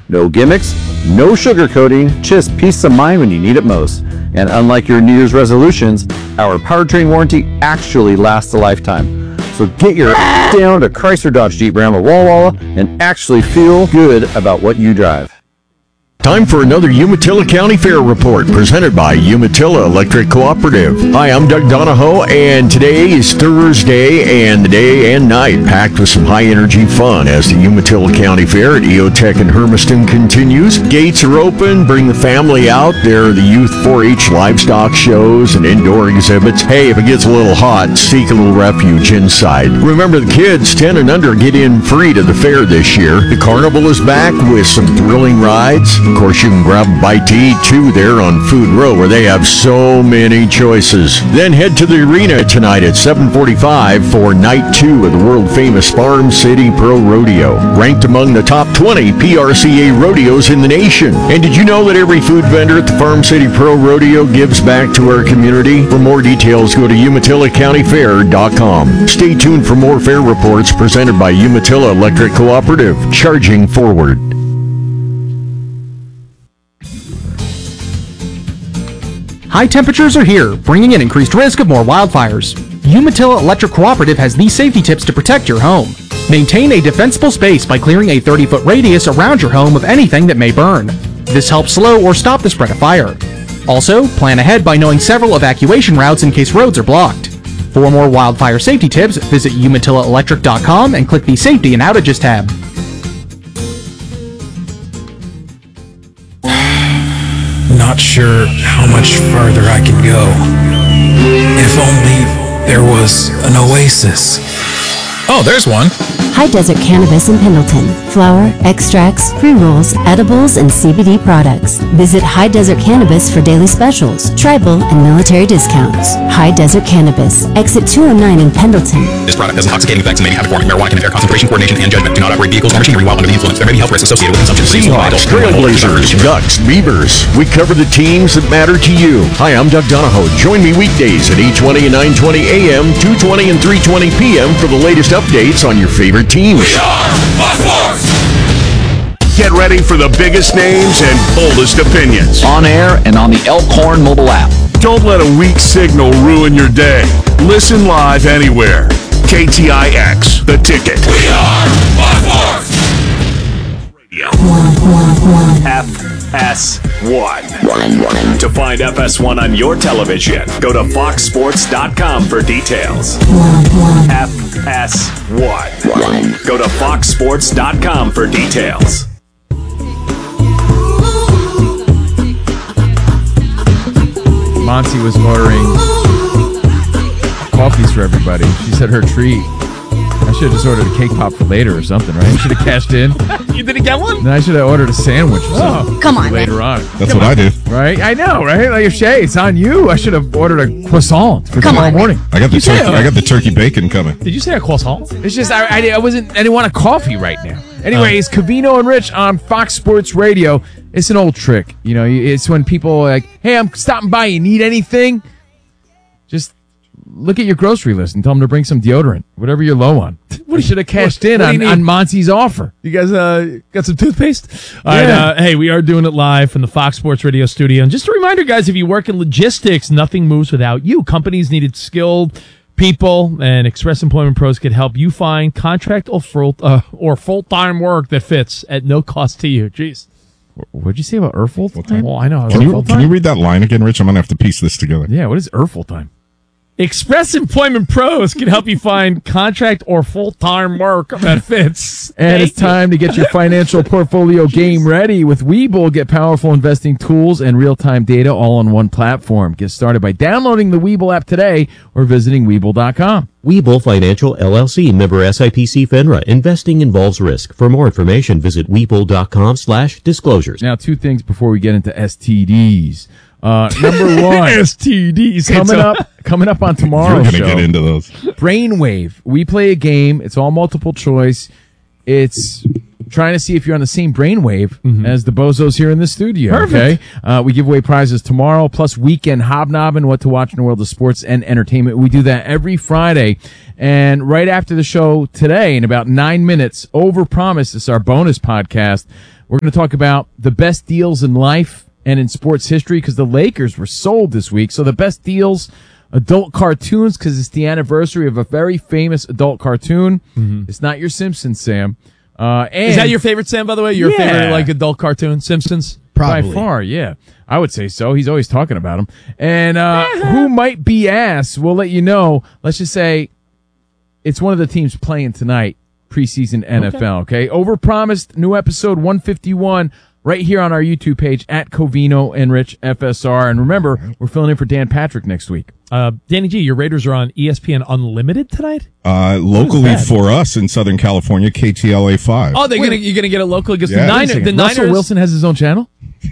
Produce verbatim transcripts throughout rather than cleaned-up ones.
No gimmicks, no sugarcoating, just peace of mind when you need it most. And unlike your New Year's resolutions, our powertrain warranty actually lasts a lifetime. So get your ass down to Chrysler Dodge Jeep Ram or Walla Walla and actually feel good about what you drive. Time for another Umatilla County Fair Report presented by Umatilla Electric Cooperative. Hi, I'm Doug Donahoe, and today is Thursday, and the day and night packed with some high-energy fun as the Umatilla County Fair at E O Tech in Hermiston continues. Gates are open. Bring the family out. There are the youth four H livestock shows and indoor exhibits. Hey, if it gets a little hot, seek a little refuge inside. Remember, the kids ten and under get in free to the fair this year. The carnival is back with some thrilling rides. Of course, you can grab a bite to eat, too, there on Food Row, where they have so many choices. Then head to the arena tonight at seven forty-five for night two of the world-famous Farm City Pro Rodeo, ranked among the top twenty P R C A rodeos in the nation. And did you know that every food vendor at the Farm City Pro Rodeo gives back to our community? For more details, go to Umatilla County Fair dot com. Stay tuned for more fair reports presented by Umatilla Electric Cooperative, charging forward. High temperatures are here, bringing an increased risk of more wildfires. Umatilla Electric Cooperative has these safety tips to protect your home. Maintain a defensible space by clearing a thirty-foot radius around your home of anything that may burn. This helps slow or stop the spread of fire. Also, plan ahead by knowing several evacuation routes in case roads are blocked. For more wildfire safety tips, visit Umatilla Electric dot com and click the Safety and Outages tab. Not sure how much farther I can go. If only there was an oasis. Oh, there's one. High Desert Cannabis in Pendleton. Flower, extracts, pre-rolls, edibles, and C B D products. Visit High Desert Cannabis for daily specials, tribal, and military discounts. High Desert Cannabis, exit two oh nine in Pendleton. This product has intoxicating effects and may be habit-forming. Marijuana can impair concentration, coordination, and judgment. Do not operate vehicles or machinery while under the influence. There may be health risks associated with consumption. Seahawks, Trailblazers, Ducks, Beavers. We cover the teams that matter to you. Hi, I'm Doug Donahoe. Join me weekdays at eight twenty and nine twenty A M, two twenty and three twenty P M for the latest updates on your favorite teams. We are Fox Sports! Get ready for the biggest names and boldest opinions. On air and on the Elkhorn mobile app. Don't let a weak signal ruin your day. Listen live anywhere. K T I X, The Ticket. We are Fox Sports! Radio. F S one. To find F S one on your television, go to fox sports dot com for details. F S one. Go to fox sports dot com for details. Monty was ordering coffees for everybody. She said her treat. I should have just ordered a cake pop for later or something, right? I should have cashed in. You didn't get one? Then I should have ordered a sandwich or something. Oh, come on, later man. on. That's Come what on. I do. Right? I know, right? Like, if Shay, it's on you. I should have ordered a croissant for Come tomorrow on, morning. I got the You say turkey. it. I got the turkey bacon coming. Did you say a croissant? It's just I, I, I wasn't. I didn't want a coffee right now. Anyways, Oh. Covino and Rich on Fox Sports Radio. It's an old trick, you know. It's when people are like, "Hey, I'm stopping by. You need anything?" Just look at your grocery list and tell them to bring some deodorant, whatever you're low on. We should have cashed in what do on, you on need? Monty's offer. You guys uh, got some toothpaste? All right. Yeah. Uh, hey, we are doing it live from the Fox Sports Radio studio. And just a reminder, guys, if you work in logistics, nothing moves without you. Companies needed skilled people, and Express Employment Pros could help you find contract or full uh, or full-time work that fits at no cost to you. Jeez. What'd you say about Erful time? Well, I know. Can you, Full can you time? read that line again, Rich? I'm going to have to piece this together. Yeah, what is Erful time? Express Employment Pros can help you find contract or full-time work that fits. And it's Thank you. time to get your financial portfolio game ready. With Webull, get powerful investing tools and real-time data all on one platform. Get started by downloading the Webull app today or visiting Webull dot com. Webull Financial, L L C, member S I P C FINRA. Investing involves risk. For more information, visit Webull dot com slash disclosures. Now, two things before we get into S T Ds. Uh, number one, S T Ds coming up, coming up on tomorrow's You're show. going to get into those. Brainwave. We play a game. It's all multiple choice. It's trying to see if you're on the same brainwave mm-hmm. as the bozos here in the studio. Perfect. Okay. Uh, we give away prizes tomorrow, plus weekend hobnobbing, what to watch in the world of sports and entertainment. We do that every Friday. And right after the show today, in about nine minutes, Overpromise, this is our bonus podcast. We're going to talk about the best deals in life and in sports history because the Lakers were sold this week. So the best deals, adult cartoons, because it's the anniversary of a very famous adult cartoon. Mm-hmm. It's not your Simpsons, Sam. Uh, and Is that your favorite, Sam, by the way? Your Yeah. favorite, like, adult cartoon, Simpsons? By far, yeah. I would say so. He's always talking about him. And uh, who might be asked, we'll let you know. Let's just say it's one of the teams playing tonight, preseason N F L, okay? Overpromised, new episode one fifty-one right here on our YouTube page at Covino and Rich F S R. And remember, we're filling in for Dan Patrick next week. Uh, Danny G, your Raiders are on E S P N Unlimited tonight? Uh, locally for us in Southern California, K T L A five. Oh, they're gonna, you're going to get it locally because Yeah. the, Wait a Niner, second. the Russell Niners... Wilson has his own channel?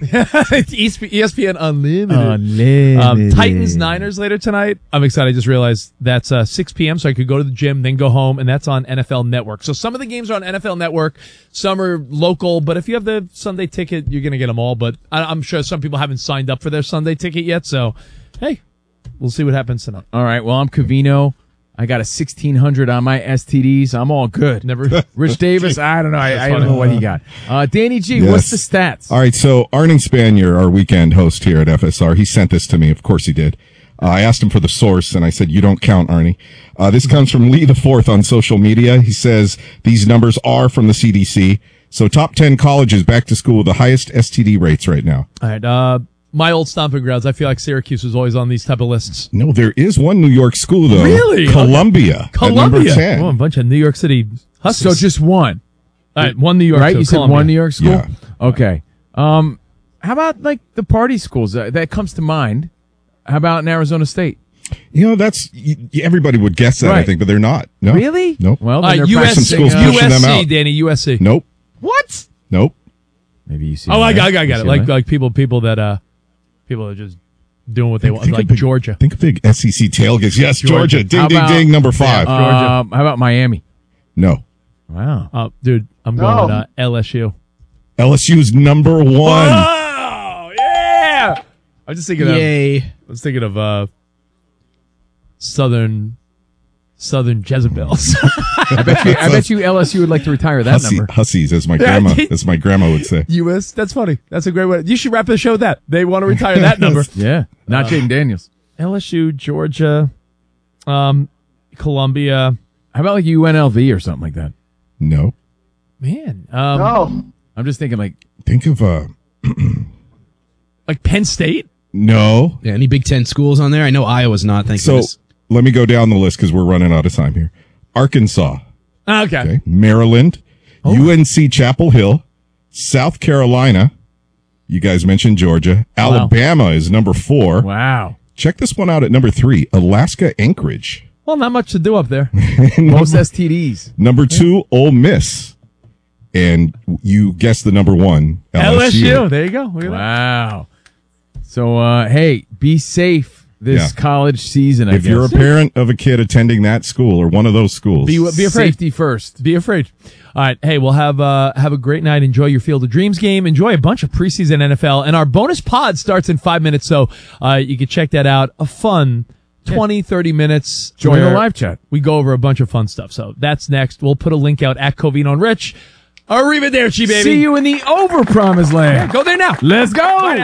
It's E S P N Unlimited. Unlimited. Um, Titans Niners later tonight. I'm excited. I just realized that's uh, six p.m. so I could go to the gym, then go home, and that's on N F L Network. So some of the games are on N F L Network, some are local. But if you have the Sunday ticket, you're gonna get them all. But I, I'm sure some people haven't signed up for their Sunday ticket yet. So hey, we'll see what happens tonight. All right. Well, I'm Covino. I got a sixteen hundred on my S T Ds. I'm all good. Never. Rich Davis, I don't know. I, I don't know what he got. Uh, Danny G, Yes. what's the stats? All right, so Arnie Spanier, our weekend host here at F S R, he sent this to me. Of course he did. Uh, I asked him for the source, and I said, you don't count, Arnie. Uh, this comes from Lee the Fourth on social media. He says these numbers are from the C D C. So top ten colleges back to school with the highest S T D rates right now. All right. Uh, my old stomping grounds. I feel like Syracuse was always on these type of lists. No, there is one New York school, though. Really? Columbia. At number Columbia. ten. Oh, a bunch of New York City Huskies. So just one. All right, one New York. Right? so You said Columbia. one New York school? Yeah. Okay. Um, how about like the party schools? Uh, that comes to mind. How about in Arizona State? You know, that's y- y- everybody would guess that, I Right. think, but they're not. No. Really? Nope. Well, Uh, then they're U S practicing, Some schools uh, pushing them U S C, out. Danny. U S C. Nope. What? Nope. Maybe you see. Oh, I got, I got, I got it. Like, like people, people that, uh, people are just doing what they want, Think like of big- Georgia. Think of big S E C tailgates. Yes, Georgia. Georgia. Ding, How ding, about- ding. Number five. Um, how about Miami? No. Wow. Oh, dude, I'm going uh, L S U. L S U's number one. Oh, yeah! I'm just thinking Yay. of. I was thinking of uh, Southern, Southern Jezebels. I bet you. I bet you L S U would like to retire that Hussy, number. Hussies, as my grandma, as my grandma would say. U S. That's funny. That's a great way. You should wrap the show with that. They want to retire that number. Yeah. Not Jaden Daniels. L S U, Georgia, um, Columbia. How about like U N L V or something like that? No. Man, um, I'm just thinking like Think of uh like Penn State. no. Yeah, any Big Ten schools on there? I know Iowa's not. Thank So goodness. let me go down the list because we're running out of time here. Arkansas, Okay. okay, Maryland, Oh. U N C Chapel Hill, South Carolina. You guys mentioned Georgia. Alabama is number four. wow. Check this one out at number three. Alaska Anchorage. Well, not much to do up there. Most S T Ds. Number two, Ole Miss. And you guessed the number one, L S U. There you go. Look at that. Wow. So uh, hey, be safe this Yeah. college season. I If guess. you're a parent of a kid attending that school or one of those schools, Be, be afraid. Safety first. Be afraid. All right. Hey, we'll have uh, have a great night. Enjoy your Field of Dreams game. Enjoy a bunch of preseason N F L. And our bonus pod starts in five minutes. So uh, you can check that out. A fun twenty, thirty minutes. Join the where live chat. We go over a bunch of fun stuff. So that's next. We'll put a link out at Covino and Rich. Arrivederci, baby. See you in the overpromised land. Yeah, go there now. Let's go.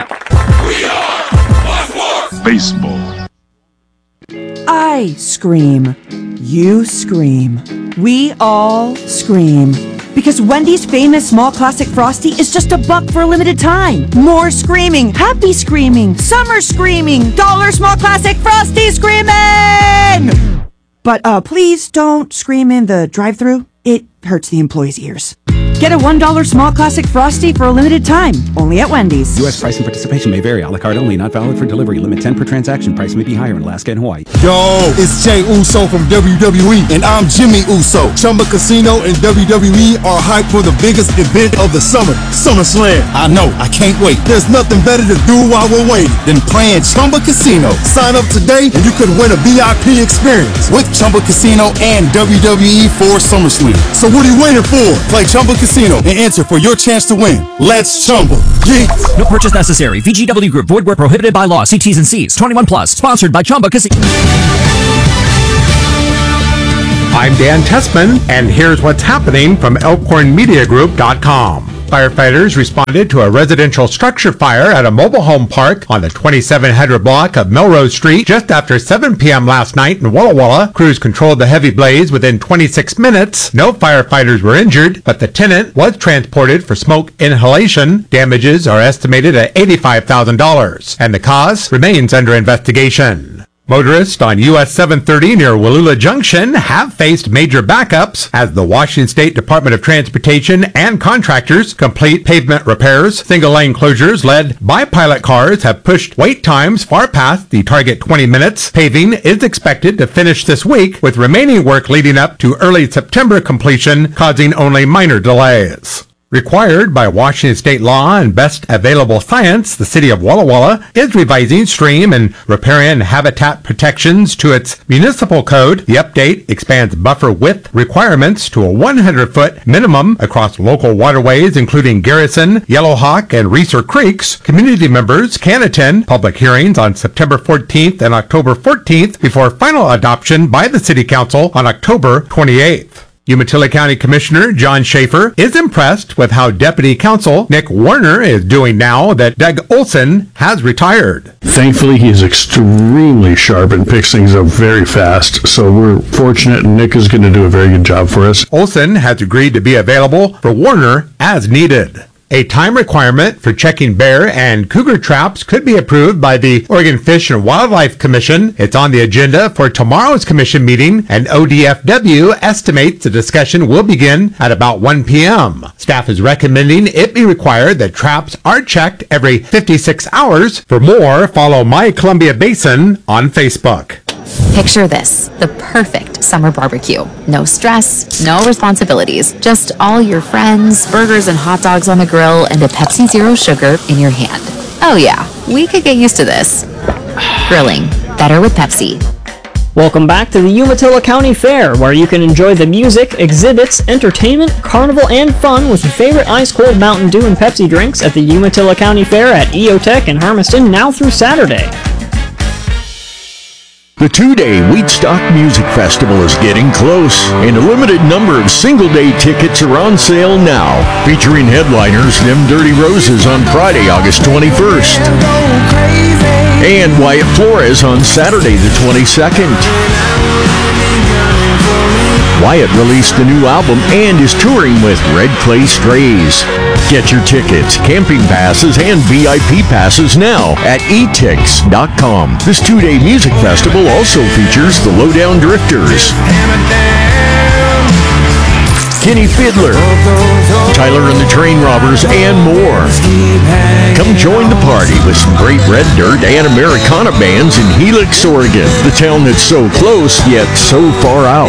Baseball. I scream. You scream. We all scream. Because Wendy's famous small classic Frosty is just a buck for a limited time. More screaming, happy screaming, summer screaming, dollar small classic Frosty screaming! But uh, please don't scream in the drive-thru. It hurts the employees' ears. Get a one dollar small classic Frosty for a limited time, only at Wendy's. U S price and participation may vary. A la carte only, not valid for delivery. Limit ten per transaction. Price may be higher in Alaska and Hawaii. Yo, it's Jay Uso from W W E, and I'm Jimmy Uso. Chumba Casino and W W E are hyped for the biggest event of the summer, SummerSlam. I know, I can't wait. There's nothing better to do while we're waiting than playing Chumba Casino. Sign up today and you could win a V I P experience with Chumba Casino and W W E for SummerSlam. So what are you waiting for? Play Chumba Casino and enter for your chance to win. Let's Chumba. Yeah. No purchase necessary. V G W Group. Void where prohibited by law. See T's and C's. twenty-one plus. Sponsored by Chumba Casino. I'm Dan Tessman, and here's what's happening from Elkhorn Media Group dot com. Firefighters responded to a residential structure fire at a mobile home park on the twenty-seven hundred block of Melrose Street just after seven p.m. last night in Walla Walla. Crews controlled the heavy blaze within twenty-six minutes. No firefighters were injured, but the tenant was transported for smoke inhalation. Damages are estimated at eighty-five thousand dollars, and the cause remains under investigation. Motorists on U S seven thirty near Wallula Junction have faced major backups as the Washington State Department of Transportation and contractors complete pavement repairs. Single-lane closures led by pilot cars have pushed wait times far past the target twenty minutes. Paving is expected to finish this week, with remaining work leading up to early September completion, causing only minor delays. Required by Washington state law and best available science, the city of Walla Walla is revising stream and riparian habitat protections to its municipal code. The update expands buffer width requirements to a one hundred foot minimum across local waterways, including Garrison, Yellowhawk, and Reeser Creeks. Community members can attend public hearings on September fourteenth and October fourteenth before final adoption by the city council on October twenty-eighth. Umatilla County Commissioner John Schaefer is impressed with how Deputy Counsel Nick Warner is doing now that Doug Olson has retired. Thankfully, he is extremely sharp and picks things up very fast, so we're fortunate, and Nick is going to do a very good job for us. Olson has agreed to be available for Warner as needed. A time requirement for checking bear and cougar traps could be approved by the Oregon Fish and Wildlife Commission. It's on the agenda for tomorrow's commission meeting, and O D F W estimates the discussion will begin at about one p.m. Staff is recommending it be required that traps are checked every fifty-six hours. For more, follow My Columbia Basin on Facebook. Picture this, the perfect summer barbecue. No stress, no responsibilities, just all your friends, burgers and hot dogs on the grill, and a Pepsi Zero Sugar in your hand. Oh yeah, we could get used to this. Grilling, better with Pepsi. Welcome back to the Umatilla County Fair, where you can enjoy the music, exhibits, entertainment, carnival, and fun with your favorite ice-cold Mountain Dew and Pepsi drinks at the Umatilla County Fair at EOTech in Hermiston now through Saturday. The two-day Wheatstock Music Festival is getting close, and a limited number of single-day tickets are on sale now. Featuring headliners Them Dirty Roses on Friday, August twenty-first, and Wyatt Flores on Saturday the twenty-second. Wyatt released a new album and is touring with Red Clay Strays. Get your tickets, camping passes, and V I P passes now at e tix dot com. This two-day music festival also features the Lowdown Drifters, Kenny Fiddler, Tyler and the Train Robbers, and more. Come join the party with some great Red Dirt and Americana bands in Helix, Oregon, the town that's so close yet so far out.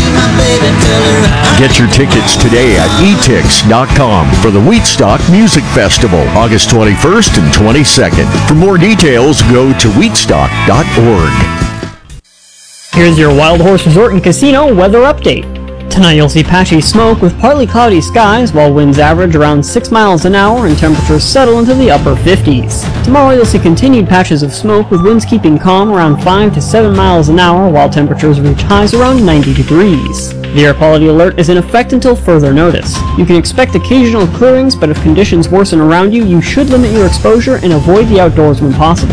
Get your tickets today at e tix dot com for the Wheatstock Music Festival, August twenty-first and twenty-second. For more details, go to wheatstock dot org. Here's your Wild Horse Resort and Casino weather update. Tonight you'll see patchy smoke with partly cloudy skies, while winds average around six miles an hour and temperatures settle into the upper fifties. Tomorrow you'll see continued patches of smoke with winds keeping calm around five to seven miles an hour, while temperatures reach highs around ninety degrees. The air quality alert is in effect until further notice. You can expect occasional clearings, but if conditions worsen around you, you should limit your exposure and avoid the outdoors when possible.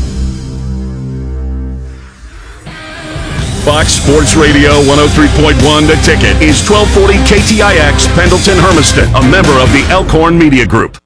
Fox Sports Radio one oh three point one The Ticket is twelve forty K T I X Pendleton Hermiston, a member of the Elkhorn Media Group.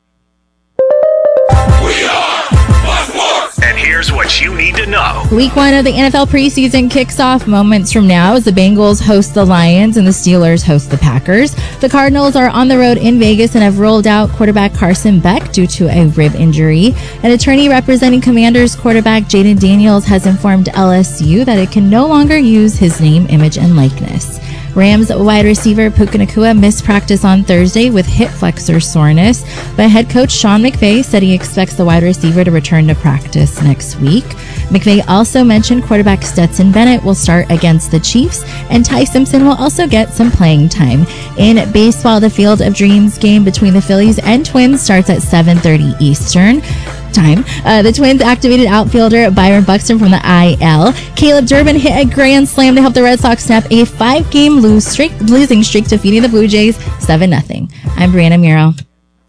We are Fox Sports! And here's what you need to know. Week one of the N F L preseason kicks off moments from now as the Bengals host the Lions and the Steelers host the Packers. The Cardinals are on the road in Vegas and have rolled out quarterback Carson Beck due to a rib injury. An attorney representing Commanders quarterback Jaden Daniels has informed L S U that it can no longer use his name, image, and likeness. Rams wide receiver Puka Nacua missed practice on Thursday with hip flexor soreness, but head coach Sean McVay said he expects the wide receiver to return to practice next week. McVay also mentioned quarterback Stetson Bennett will start against the Chiefs, and Ty Simpson will also get some playing time. In baseball, the Field of Dreams game between the Phillies and Twins starts at seven thirty Eastern time. Uh, the Twins activated outfielder Byron Buxton from the I L. Caleb Durbin hit a grand slam to help the Red Sox snap a five-game lose streak, losing streak, defeating the Blue Jays seven nothing. I'm Brianna Muro.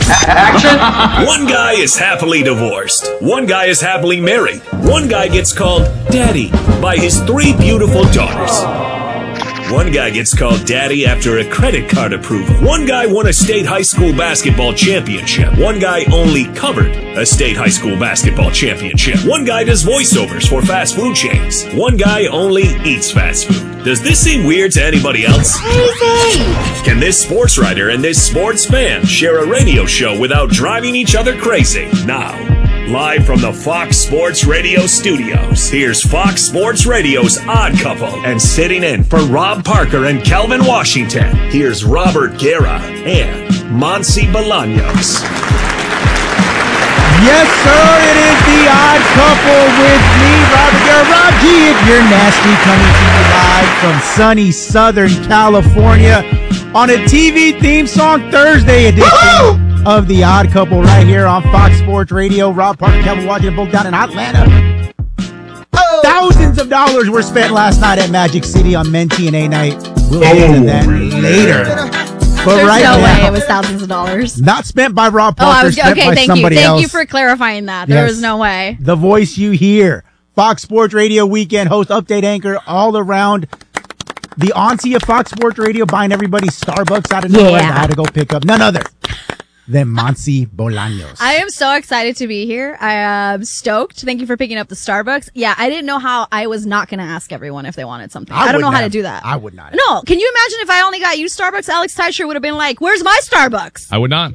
Action! One guy is happily divorced. One guy is happily married. One guy gets called daddy by his three beautiful daughters. One guy gets called daddy after a credit card approval. One guy won a state high school basketball championship. One guy only covered a state high school basketball championship. One guy does voiceovers for fast food chains. One guy only eats fast food. Does this seem weird to anybody else? Crazy! Can this sports writer and this sports fan share a radio show without driving each other crazy? Now, live from the Fox Sports Radio studios, here's Fox Sports Radio's Odd Couple. And sitting in for Rob Parker and Kelvin Washington, here's Robert Guerra and Monsi Bolaños. Yes, sir, it is the Odd Couple with me, Robert Guerra. Rob G, if you're nasty, coming to you live from sunny Southern California on a T V theme song Thursday edition. Woo-hoo! Of the Odd Couple right here on Fox Sports Radio. Rob Parker, Kevin Washington, both down in Atlanta. Oh. Thousands of dollars were spent last night at Magic City on Men T N A night. We'll get into that later. But There's right no now, way it was thousands of dollars. not spent by Rob Oh, Parker. I was spent okay. by Thank you. somebody Thank else. you for clarifying that. There Yes. was no way. The voice you hear, Fox Sports Radio weekend host, update anchor, all around. The auntie of Fox Sports Radio buying everybody Starbucks out of nowhere. Yeah. I had to go pick up none other than Monsi Bolaños. I am so excited to be here. I am stoked. Thank you for picking up the Starbucks. Yeah, I didn't know how I was not going to ask everyone if they wanted something. I, don't know wouldn't how to have. do that. I would not. No, can you imagine if I only got you Starbucks? Alex Teicher would have been like, "Where's my Starbucks?" I would not.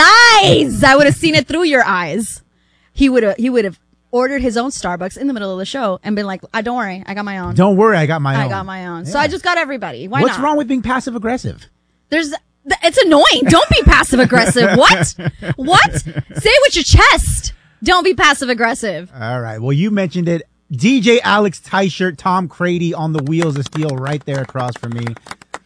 Lies. I would have seen it through your eyes. He would have. He would have ordered his own Starbucks in the middle of the show and been like, "I don't worry, I got my own." Don't worry, I got my I own. got my own. So Yeah. I just got everybody. Why What's not? wrong with being passive aggressive? There's. th- It's annoying. Don't be passive aggressive. What? What? Say it with your chest. Don't be passive aggressive. All right. Well, you mentioned it. D J Alex Teicher, Tom Crady on the wheels of steel right there across from me.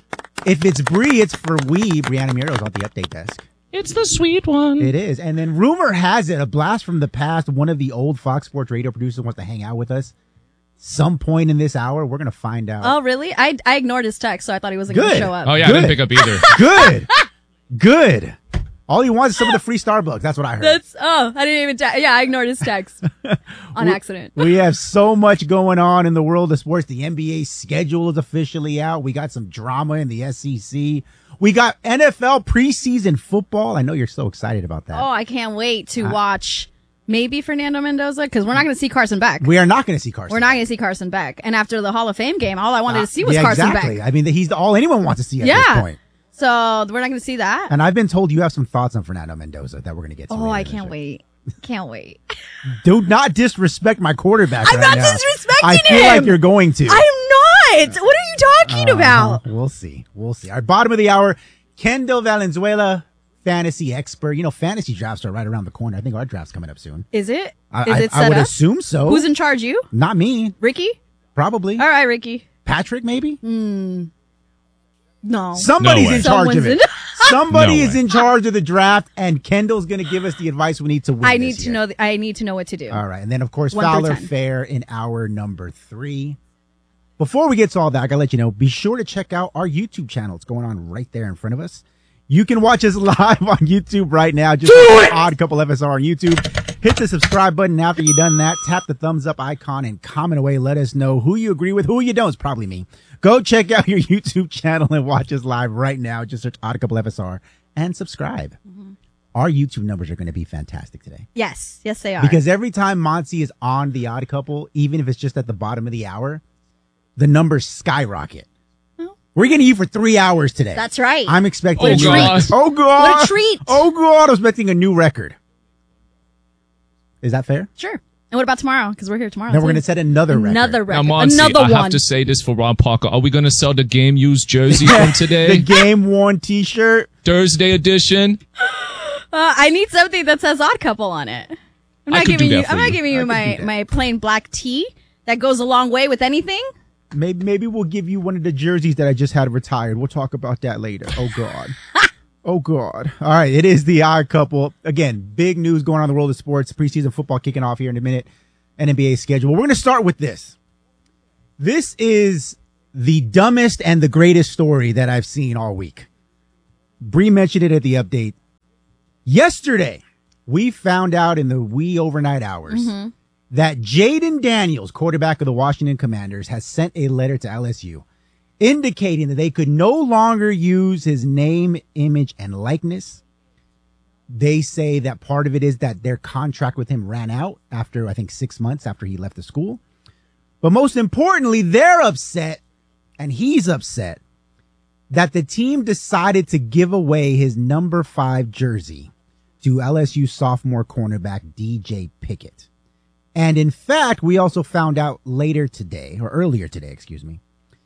If it's Bree, it's for we. Brianna Muro's on the update desk. It's the sweet one. It is. And then rumor has it, a blast from the past, one of the old Fox Sports Radio producers wants to hang out with us. Some point in this hour, we're going to find out. Oh, really? I, I ignored his text, so I thought he wasn't going to Good. show up. Oh, yeah, Good. I didn't pick up either. Good. Good. All he wants is some of the free Starbucks. That's what I heard. That's, oh, I didn't even, te- yeah, I ignored his text on We- accident. We have so much going on in the world of sports. The N B A schedule is officially out. We got some drama in the S E C. We got N F L preseason football. I know you're so excited about that. Oh, I can't wait to Uh, watch maybe Fernando Mendoza, because we're not going to see Carson Beck. We are not going to see Carson. We're not going to see Carson Beck. And after the Hall of Fame game, all I wanted Uh, to see was yeah, Carson exactly. Beck. I mean, he's all anyone wants to see at Yeah. this point. So we're not going to see that. And I've been told you have some thoughts on Fernando Mendoza that we're going to get to. Oh, later I in the can't show. wait. Can't wait. Do not disrespect my quarterback. I'm right not now. disrespecting I feel him. like you're going to. I'm not. What are you talking Uh, about? We'll see. We'll see. Our bottom of the hour, Kendall Valenzuela, fantasy expert. You know, fantasy drafts are right around the corner. I think our draft's coming up soon. Is it? I, Is I- it set I would up? assume so. Who's in charge? You? Not me. Ricky? Probably. All right, Ricky. Patrick, maybe? Hmm. No. Somebody's in charge of Someone's it. Somebody No is in charge of the draft, and Kendall's going to give us the advice we need to win. I this need to year. know. th- I need to know what to do. All right. And then, of course, One through Fowler ten. Fair in hour number three. Before we get to all that, I got to let you know, be sure to check out our YouTube channel. It's going on right there in front of us. You can watch us live on YouTube right now. Just do Odd Couple F S R on YouTube. Hit the subscribe button after you've done that. Tap the thumbs up icon and comment away. Let us know who you agree with, who you don't. It's probably me. Go check out your YouTube channel and watch us live right now. Just search Odd Couple F S R and subscribe. Mm-hmm. Our YouTube numbers are going to be fantastic today. Yes. Yes, they are. Because every time Monty is on The Odd Couple, even if it's just at the bottom of the hour, the numbers skyrocket. We're getting you for three hours today. That's right. I'm expecting What a a new treat. record. Oh, God. What a treat. Oh, God. I'm expecting a new record. Is that fair? Sure. And what about tomorrow? Because we're here tomorrow. Then we're too. going to set another record. Another Now, record. Monty, Another I one. have to say this for Rob Parker. Are we going to sell the game used jersey from today? The game worn T-shirt. Thursday edition. Uh, I need something that says Odd Couple on it. I'm I not could giving do you. that for I'm not you. giving I you could my do that. my plain black tee that goes a long way with anything. Maybe, maybe we'll give you one of the jerseys that I just had retired. We'll talk about that later. Oh, God. Oh, God. All right. It is The Odd Couple. Again, big news going on in the world of sports. Preseason football kicking off here in a minute. N B A schedule. We're going to start with this. This is the dumbest and the greatest story that I've seen all week. Bree mentioned it at the update. Yesterday, we found out in the wee overnight hours Mhm. that Jaden Daniels, quarterback of the Washington Commanders, has sent a letter to L S U indicating that they could no longer use his name, image, and likeness. They say that part of it is that their contract with him ran out after, I think, six months after he left the school. But most importantly, they're upset, and he's upset, that the team decided to give away his number five jersey to L S U sophomore cornerback D J Pickett. And in fact, we also found out later today, or earlier today, excuse me,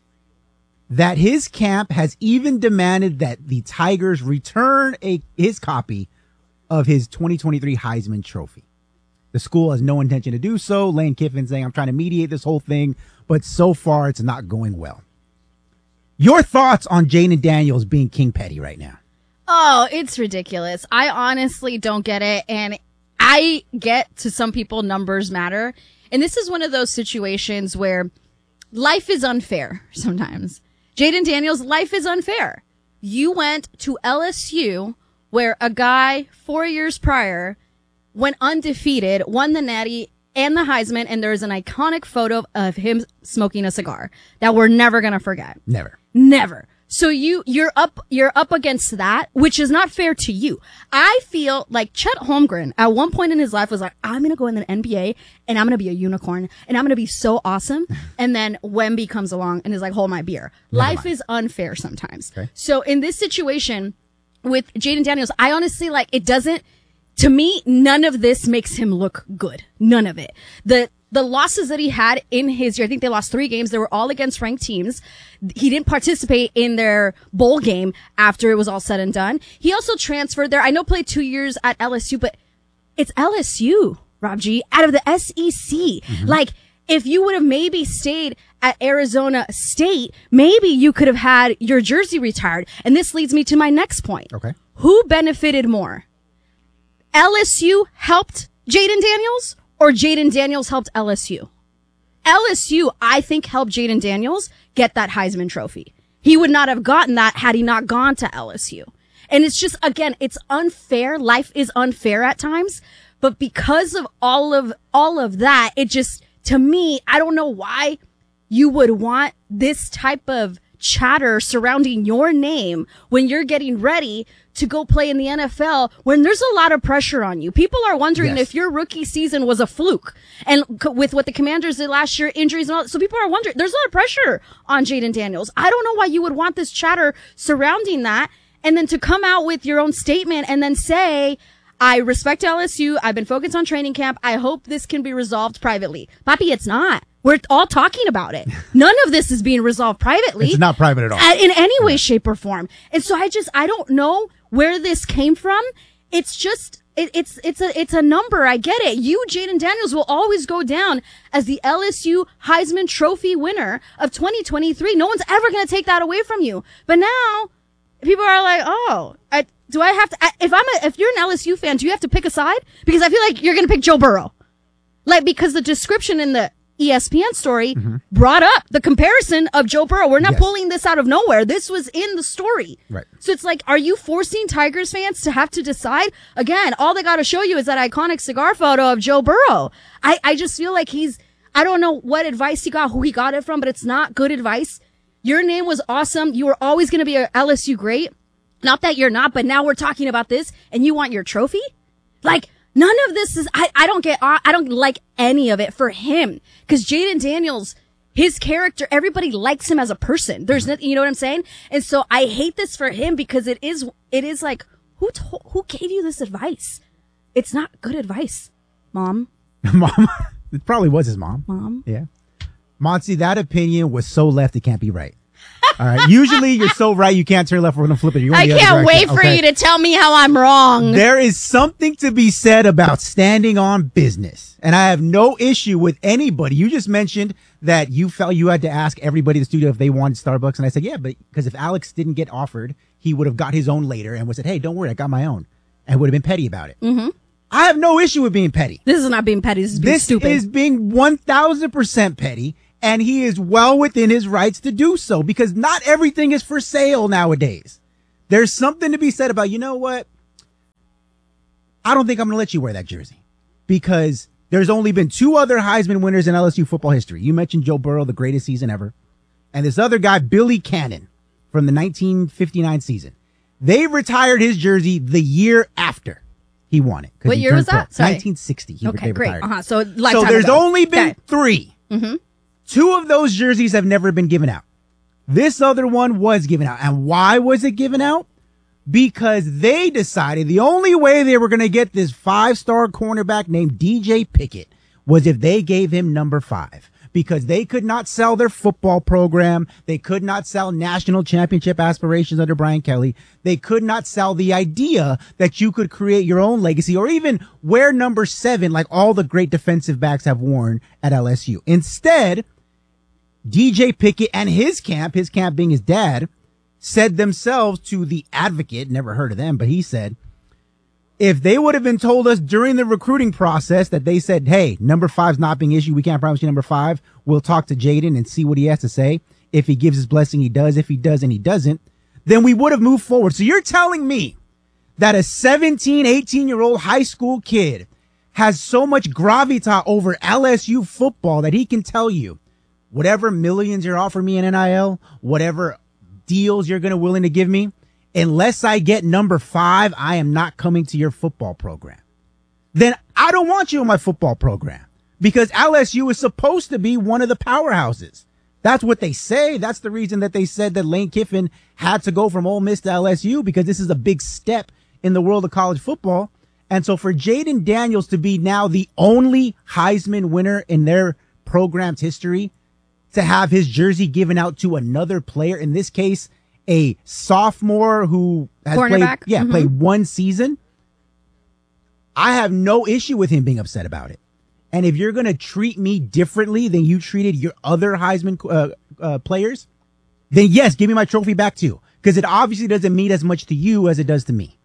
that his camp has even demanded that the Tigers return a his copy of his twenty twenty-three Heisman Trophy. The school has no intention to do so. Lane Kiffin saying, I'm trying to mediate this whole thing, but so far it's not going well. Your thoughts on Jaden Daniels being King Petty right now? Oh, it's ridiculous. I honestly don't get it. And I get to some people numbers matter. And this is one of those situations where life is unfair sometimes. Jaden Daniels, life is unfair. You went to L S U where a guy four years prior went undefeated, won the Natty and the Heisman, and there's an iconic photo of him smoking a cigar that we're never going to forget. Never. Never. So you, you're up, you're up against that, which is not fair to you. I feel like Chet Holmgren at one point in his life was like, I'm going to go in the N B A and I'm going to be a unicorn and I'm going to be so awesome. And then Wemby comes along and is like, hold my beer. Never Life mind. is unfair sometimes. Okay. So in this situation with Jaden Daniels, I honestly like, it doesn't, to me, none of this makes him look good. None of it. The, The losses that he had in his year, I think they lost three games. They were all against ranked teams. He didn't participate in their bowl game after it was all said and done. He also transferred there. I know played two years at L S U, but it's L S U, Rob G, out of the S E C. Mm-hmm. Like, if you would have maybe stayed at Arizona State, maybe you could have had your jersey retired. And this leads me to my next point. Okay. Who benefited more? L S U helped Jaden Daniels? Or Jaden Daniels helped L S U? L S U, I think, helped Jaden Daniels get that Heisman Trophy. He would not have gotten that had he not gone to L S U. And it's just, again, it's unfair. Life is unfair at times. But because of all of, all of that, it just, to me, I don't know why you would want this type of chatter surrounding your name when you're getting ready to go play in the N F L when there's a lot of pressure on you. People are wondering Yes. if your rookie season was a fluke. And c- with what the Commanders did last year, injuries and all, so people are wondering, there's a lot of pressure on Jaden Daniels. I don't know why you would want this chatter surrounding that. And then to come out with your own statement and then say, I respect L S U. I've been focused on training camp. I hope this can be resolved privately. Papi, it's not. We're all talking about it. None of this is being resolved privately. It's not private at all. Uh, in any way, shape, or form. And so I just, I don't know where this came from. It's just, it, it's, it's a, it's a number. I get it. You, Jaden Daniels, will always go down as the L S U Heisman Trophy winner of twenty twenty-three. No one's ever going to take that away from you. But now people are like, oh, I, do I have to, I, if I'm a, if you're an L S U fan, do you have to pick a side? Because I feel like you're going to pick Joe Burrow. Like, because the description in the E S P N story Mm-hmm. brought up the comparison of Joe Burrow. We're not Yes. pulling this out of nowhere. This was in the story. Right. So it's like, are you forcing Tigers fans to have to decide? Again, all they got to show you is that iconic cigar photo of Joe Burrow. I, I just feel like he's, I don't know what advice he got, who he got it from, but it's not good advice. Your name was awesome. You were always going to be a L S U great. Not that you're not, but now we're talking about this and you want your trophy? Like, none of this is, I, I don't get, I don't like any of it for him. Cause Jaden Daniels, his character, everybody likes him as a person. There's nothing, you know what I'm saying? And so I hate this for him because it is, it is like, who told, who gave you this advice? It's not good advice, mom. Mom? It probably was his mom. Mom? Yeah. Monty, that opinion was so left, it can't be right. All right. Usually you're so right, you can't turn left or flip it. You're I going the other can't wait direction. for Okay. you to tell me how I'm wrong. There is something to be said about standing on business. And I have no issue with anybody. You just mentioned that you felt you had to ask everybody in the studio if they wanted Starbucks. And I said, yeah, but because if Alex didn't get offered, he would have got his own later and would have said, hey, don't worry, I got my own. And would have been petty about it. Mm-hmm. I have no issue with being petty. This is not being petty. This is being This stupid. is being one thousand percent petty. And he is well within his rights to do so because not everything is for sale nowadays. There's something to be said about, you know what? I don't think I'm going to let you wear that jersey because there's only been two other Heisman winners in L S U football history. You mentioned Joe Burrow, the greatest season ever. And this other guy, Billy Cannon, from the nineteen fifty-nine season. They retired his jersey the year after he won it. What he year was turned pro. that? Sorry. nineteen sixty. He Okay, they great. retired. Uh-huh. So, So lifetime there's ago. only been Okay. three. Mm-hmm. Two of those jerseys have never been given out. This other one was given out. And why was it given out? Because they decided the only way they were going to get this five-star cornerback named D J Pickett was if they gave him number five. Because they could not sell their football program. They could not sell national championship aspirations under Brian Kelly. They could not sell the idea that you could create your own legacy or even wear number seven like all the great defensive backs have worn at L S U. Instead, D J Pickett and his camp, his camp being his dad, said themselves to The Advocate, never heard of them, but he said, if they would have been told us during the recruiting process that they said, hey, number five's not being issued, we can't promise you number five, we'll talk to Jaden and see what he has to say. If he gives his blessing, he does. If he does and he doesn't, then we would have moved forward. So you're telling me that a seventeen, eighteen-year-old high school kid has so much gravitas over L S U football that he can tell you, whatever millions you're offering me in N I L, whatever deals you're going to willing to give me, unless I get number five, I am not coming to your football program. Then I don't want you in my football program because L S U is supposed to be one of the powerhouses. That's what they say. That's the reason that they said that Lane Kiffin had to go from Ole Miss to L S U because this is a big step in the world of college football. And so for Jaden Daniels to be now the only Heisman winner in their program's history, to have his jersey given out to another player, in this case, a sophomore who has played, yeah, Mhm. played one season, I have no issue with him being upset about it. And if you're going to treat me differently than you treated your other Heisman uh, uh, players, then yes, give me my trophy back too. Because it obviously doesn't mean as much to you as it does to me.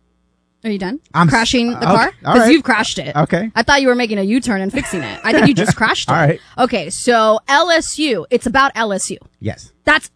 Are you done? I'm s- crashing the okay, car? all Because right. you've crashed it. Okay. I thought you were making a U-turn and fixing it. I think you just crashed it. All right. Okay, so L S U, it's about L S U. Yes. That's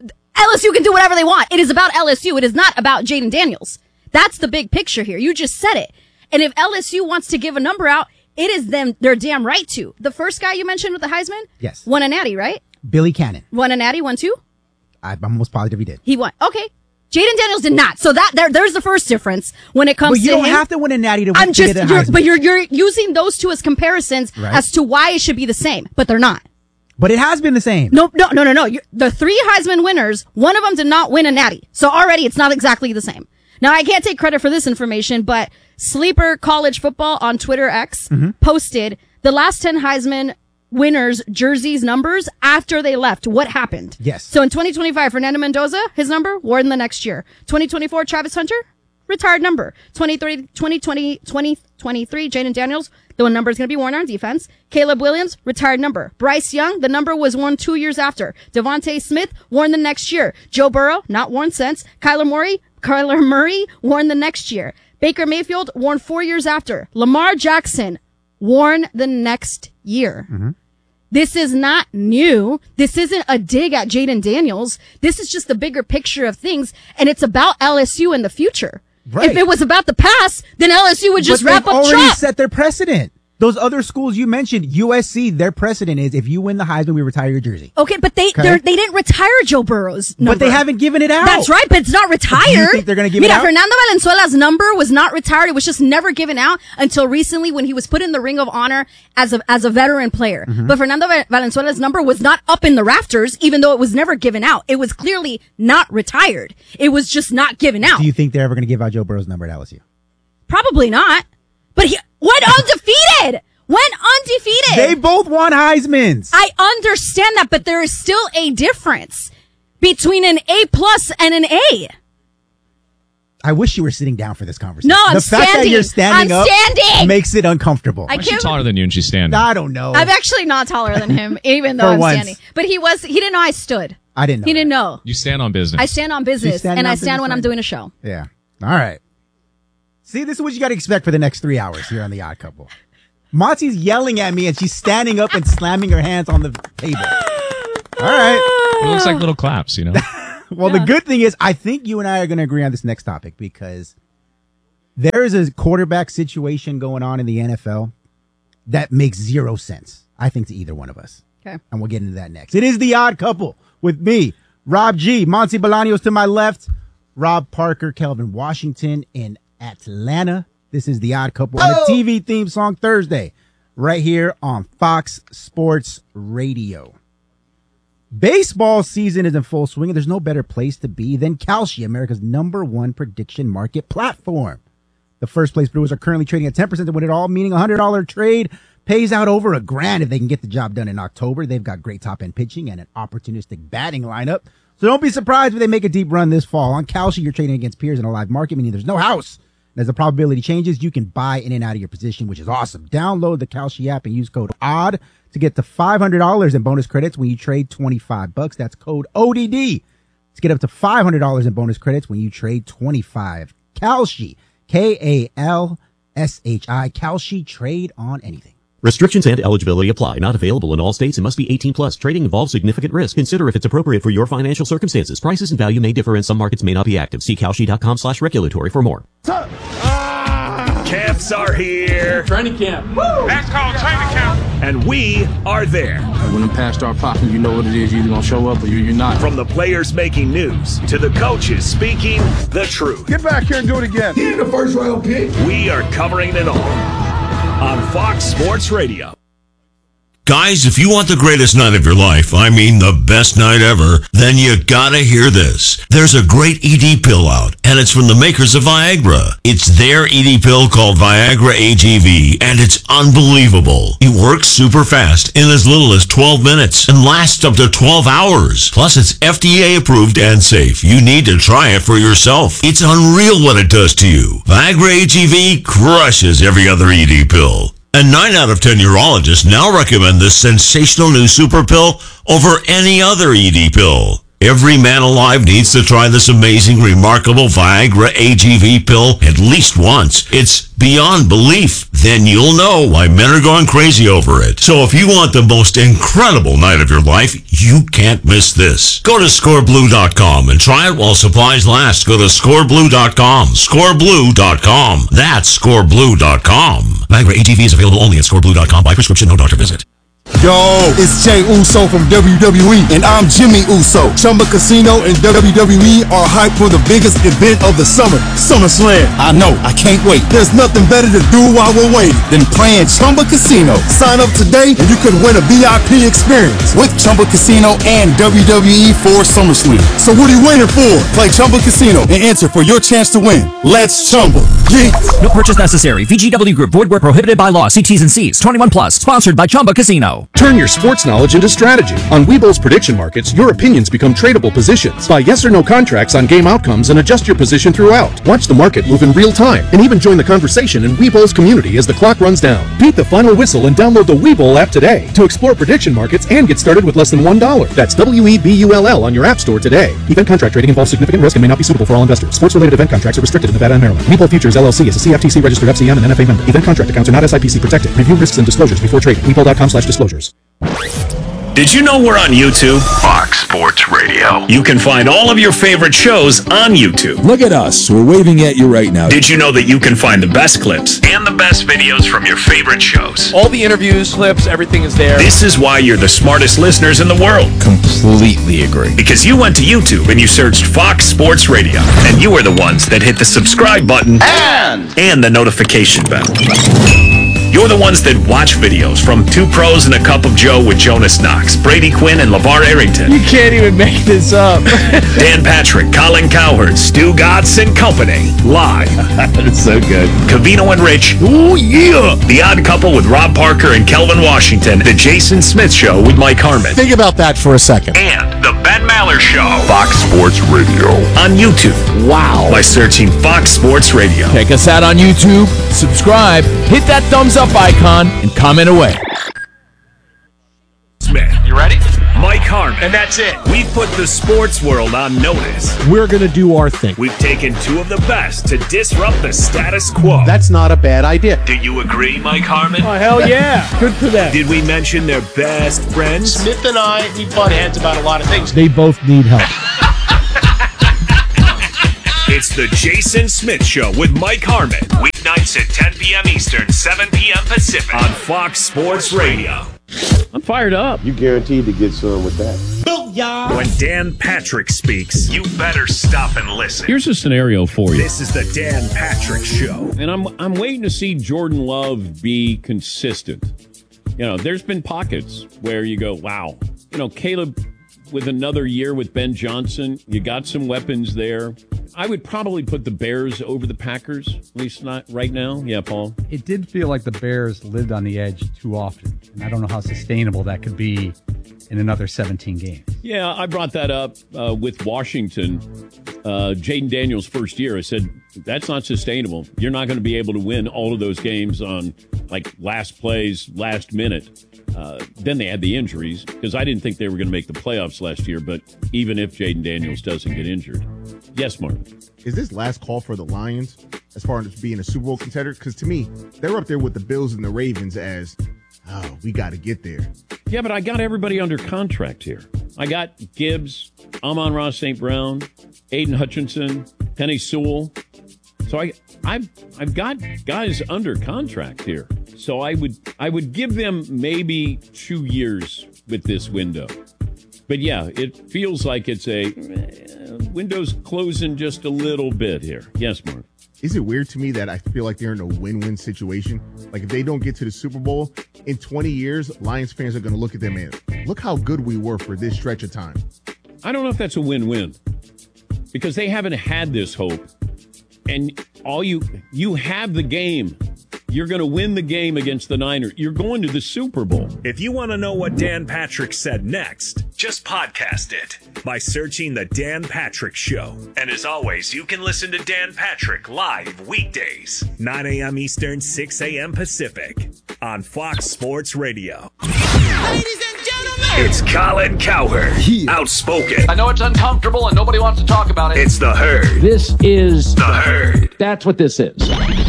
L S U can do whatever they want. It is about L S U. It is not about Jaden Daniels. That's the big picture here. You just said it. And if L S U wants to give a number out, it is them. They're damn right to. The first guy you mentioned with the Heisman, Yes. won a natty, right? Billy Cannon. Won a natty, won two. I'm almost positive he did. He won. Okay. Jaden Daniels did not. So that there, there's the first difference when it comes But you to don't him. have to win a natty to win I'm to just, get a you're, Heisman. but you're you're using those two as comparisons Right. as to why it should be the same, but they're not. But it has been the same. No, no, no, no, no. You're, the three Heisman winners, one of them did not win a natty. So already it's not exactly the same. Now I can't take credit for this information, but Sleeper College Football on Twitter X Mhm. posted the last ten Heisman winners' jerseys numbers after they left. What happened? Yes. So in twenty twenty-five, Fernando Mendoza, his number, worn the next year. twenty twenty-four, Travis Hunter, retired number. twenty-three, twenty twenty, twenty twenty-three, Jaden Daniels, the number is going to be worn on defense. Caleb Williams, retired number. Bryce Young, the number was worn two years after. Devontae Smith, worn the next year. Joe Burrow, not worn since. Kyler Murray, Kyler Murray, worn the next year. Baker Mayfield, worn four years after. Lamar Jackson, worn the next year. Mm-hmm. This is not new. This isn't a dig at Jaden Daniels. This is just the bigger picture of things, and it's about L S U in the future. Right. If it was about the past, then L S U would just But wrap they've up already shop. set their precedent. Those other schools you mentioned, U S C, their precedent is if you win the Heisman, we retire your jersey. Okay, but they Okay. they're, they didn't retire Joe Burrow's number. But they haven't given it out. That's right, but it's not retired. Do you think they're gonna give it Mira, out? Fernando Valenzuela's number was not retired. It was just never given out until recently when he was put in the Ring of Honor as a as a veteran player. Mhm. But Fernando Va- Valenzuela's number was not up in the rafters, even though it was never given out. It was clearly not retired. It was just not given out. Do you think they're ever going to give out Joe Burrow's number at L S U? Probably not. But he went undefeated. Went undefeated. They both won Heismans. I understand that, but there is still a difference between an A plus and an A. I wish you were sitting down for this conversation. No, I'm the fact that standing. you're standing I'm up standing. makes it uncomfortable. I Why is she can't- taller than you and she's standing? I don't know. I'm actually not taller than him, even though For I'm once. standing. But he was, he didn't know I stood. I didn't know. He didn't know. You stand on business. I stand on business, standing and on I stand business, when I'm right? doing a show. Yeah. All right. See, this is what you got to expect for the next three hours here on The Odd Couple. Monty's yelling at me, and she's standing up and slamming her hands on the table. All right. It looks like little claps, you know? Well, the good thing is, I think you and I are going to agree on this next topic because There is a quarterback situation going on in the N F L that makes zero sense, I think, to either one of us. Okay. And we'll get into that next. It is The Odd Couple with me, Rob G, Monty Bolaños to my left, Rob Parker, Kelvin Washington in Atlanta. This is The Odd Couple on the T V theme song Thursday, right here on Fox Sports Radio. Baseball season is in full swing, and there's no better place to be than Kalshi, America's number one prediction market platform. The first place Brewers are currently trading at ten percent to win it all, meaning a one hundred dollars trade pays out over a grand if they can get the job done in October. They've got great top-end pitching and an opportunistic batting lineup. So don't be surprised if they make a deep run this fall. On Kalshi, you're trading against peers in a live market, meaning there's no house. As the probability changes, you can buy in and out of your position, which is awesome. Download the Kalshi app and use code ODD to get to five hundred dollars in bonus credits when you trade twenty-five bucks. That's code O D D to get up to five hundred dollars in bonus credits when you trade twenty-five. Kalshi, K A L S H I, Kalshi, trade on anything. Restrictions and eligibility apply. Not available in all states and must be eighteen plus. Trading involves significant risk. Consider if it's appropriate for your financial circumstances. Prices and value may differ and some markets may not be active. See Kalshi.com slash regulatory for more. Camps are here. Training camp. Woo! That's called training camp. And we are there. When the pants start popping, you know what it is. You're either going to show up or you're not. From the players making news to the coaches speaking the truth. Get back here and do it again. He ain't the first round pick. We are covering it all on Fox Sports Radio. Guys, if you want the greatest night of your life, I mean the best night ever, then you gotta hear this. There's a great E D pill out, and it's from the makers of Viagra. It's their E D pill called Viagra A G V, and it's unbelievable. It works super fast in as little as twelve minutes and lasts up to twelve hours. Plus, it's F D A approved and safe. You need to try it for yourself. It's unreal what it does to you. Viagra A G V crushes every other E D pill. And nine out of ten urologists now recommend this sensational new super pill over any other E D pill. Every man alive needs to try this amazing, remarkable Viagra A G V pill at least once. It's beyond belief. Then you'll know why men are going crazy over it. So if you want the most incredible night of your life, you can't miss this. Go to score blue dot com and try it while supplies last. Go to score blue dot com. score blue dot com. That's score blue dot com. Viagra A G V is available only at score blue dot com by prescription, no doctor visit. Yo, it's Jay Uso from W W E, and I'm Jimmy Uso. Chumba Casino and W W E are hyped for the biggest event of the summer, SummerSlam. I know, I can't wait. There's nothing better to do while we're waiting than playing Chumba Casino. Sign up today and you could win a V I P experience with Chumba Casino and W W E for SummerSlam. So what are you waiting for? Play Chumba Casino and enter for your chance to win. Let's Chumba. Yeah. No purchase necessary. V G W Group. Void where prohibited by law. See T's and C's. twenty-one plus. Sponsored by Chumba Casino. Turn your sports knowledge into strategy. On Webull's prediction markets, your opinions become tradable positions. Buy yes or no contracts on game outcomes and adjust your position throughout. Watch the market move in real time and even join the conversation in Webull's community as the clock runs down. Beat the final whistle and download the Webull app today to explore prediction markets and get started with less than one dollar. That's W E B U L L on your app store today. Event contract trading involves significant risk and may not be suitable for all investors. Sports-related event contracts are restricted in Nevada and Maryland. Webull Futures L L C is a C F T C registered F C M and N F A member. Event contract accounts are not S I P C protected. Review risks and disclosures before trading. Webull dot com slash disclosures. Did you know we're on YouTube? Fox Sports Radio. You can find all of your favorite shows on YouTube. Look at us. We're waving at you right now. Did you know that you can find the best clips and the best videos from your favorite shows? All the interviews, clips, everything is there. This is why you're the smartest listeners in the world. Completely agree. Because you went to YouTube and you searched Fox Sports Radio, and you were the ones that hit the subscribe button and, and the notification bell. You're the ones that watch videos from Two Pros and a Cup of Joe with Jonas Knox, Brady Quinn, and LeVar Arrington. You can't even make this up. Dan Patrick, Colin Cowherd, Stu Gatz, and company. Live. That's so good. Cavino and Rich. Ooh, yeah. The Odd Couple with Rob Parker and Kelvin Washington. The Jason Smith Show with Mike Harmon. Think about that for a second. And The Ben Maller Show. Fox Sports Radio. On YouTube. Wow. By searching Fox Sports Radio. Check us out on YouTube. Subscribe. Hit that thumbs up icon and comment away. Smith. You ready? Mike Harmon. And that's it. We've put the sports world on notice. We're going to do our thing. We've taken two of the best to disrupt the status quo. That's not a bad idea. Do you agree, Mike Harmon? Oh, hell yeah. Good for them. Did we mention their best friends? Smith and I, we butt heads about a lot of things. They both need help. It's the Jason Smith Show with Mike Harmon. Weeknights at ten p.m. Eastern, seven p.m. Pacific on Fox Sports Radio. I'm fired up. You guaranteed to get some with that. When Dan Patrick speaks, you better stop and listen. Here's a scenario for you. This is the Dan Patrick Show. And I'm I'm waiting to see Jordan Love be consistent. You know, there's been pockets where you go, wow. You know, Caleb with another year with Ben Johnson, you got some weapons there. I would probably put the Bears over the Packers, at least not right now. Yeah, Paul? It did feel like the Bears lived on the edge too often. And I don't know how sustainable that could be in another seventeen games. Yeah, I brought that up uh, with Washington. Uh, Jaden Daniels' first year, I said, that's not sustainable. You're not going to be able to win all of those games on, like, last plays, last minute. Uh, then they had the injuries, because I didn't think they were going to make the playoffs last year, but even if Jaden Daniels doesn't get injured. Yes, Mark. Is this last call for the Lions as far as being a Super Bowl contender? Because to me, they're up there with the Bills and the Ravens as, oh, we got to get there. Yeah, but I got everybody under contract here. I got Gibbs, Amon-Ra Saint Brown, Aiden Hutchinson, Penny Sewell. So I, I've, I've got guys under contract here. So I would, I would give them maybe two years with this window. But yeah, it feels like it's a uh, window's closing just a little bit here. Yes, Mark. Is it weird to me that I feel like they're in a win-win situation? Like if they don't get to the Super Bowl in twenty years, Lions fans are going to look at them and look how good we were for this stretch of time. I don't know if that's a win-win because they haven't had this hope. And all you you have the game. You're going to win the game against the Niners. You're going to the Super Bowl. If you want to know what Dan Patrick said next, just podcast it by searching The Dan Patrick Show. And as always, you can listen to Dan Patrick live weekdays, nine a.m. Eastern, six a.m. Pacific on Fox Sports Radio. Ladies and gentlemen, it's Colin Cowherd, outspoken. I know it's uncomfortable and nobody wants to talk about it. It's The Herd. This is The Herd. That's what this is.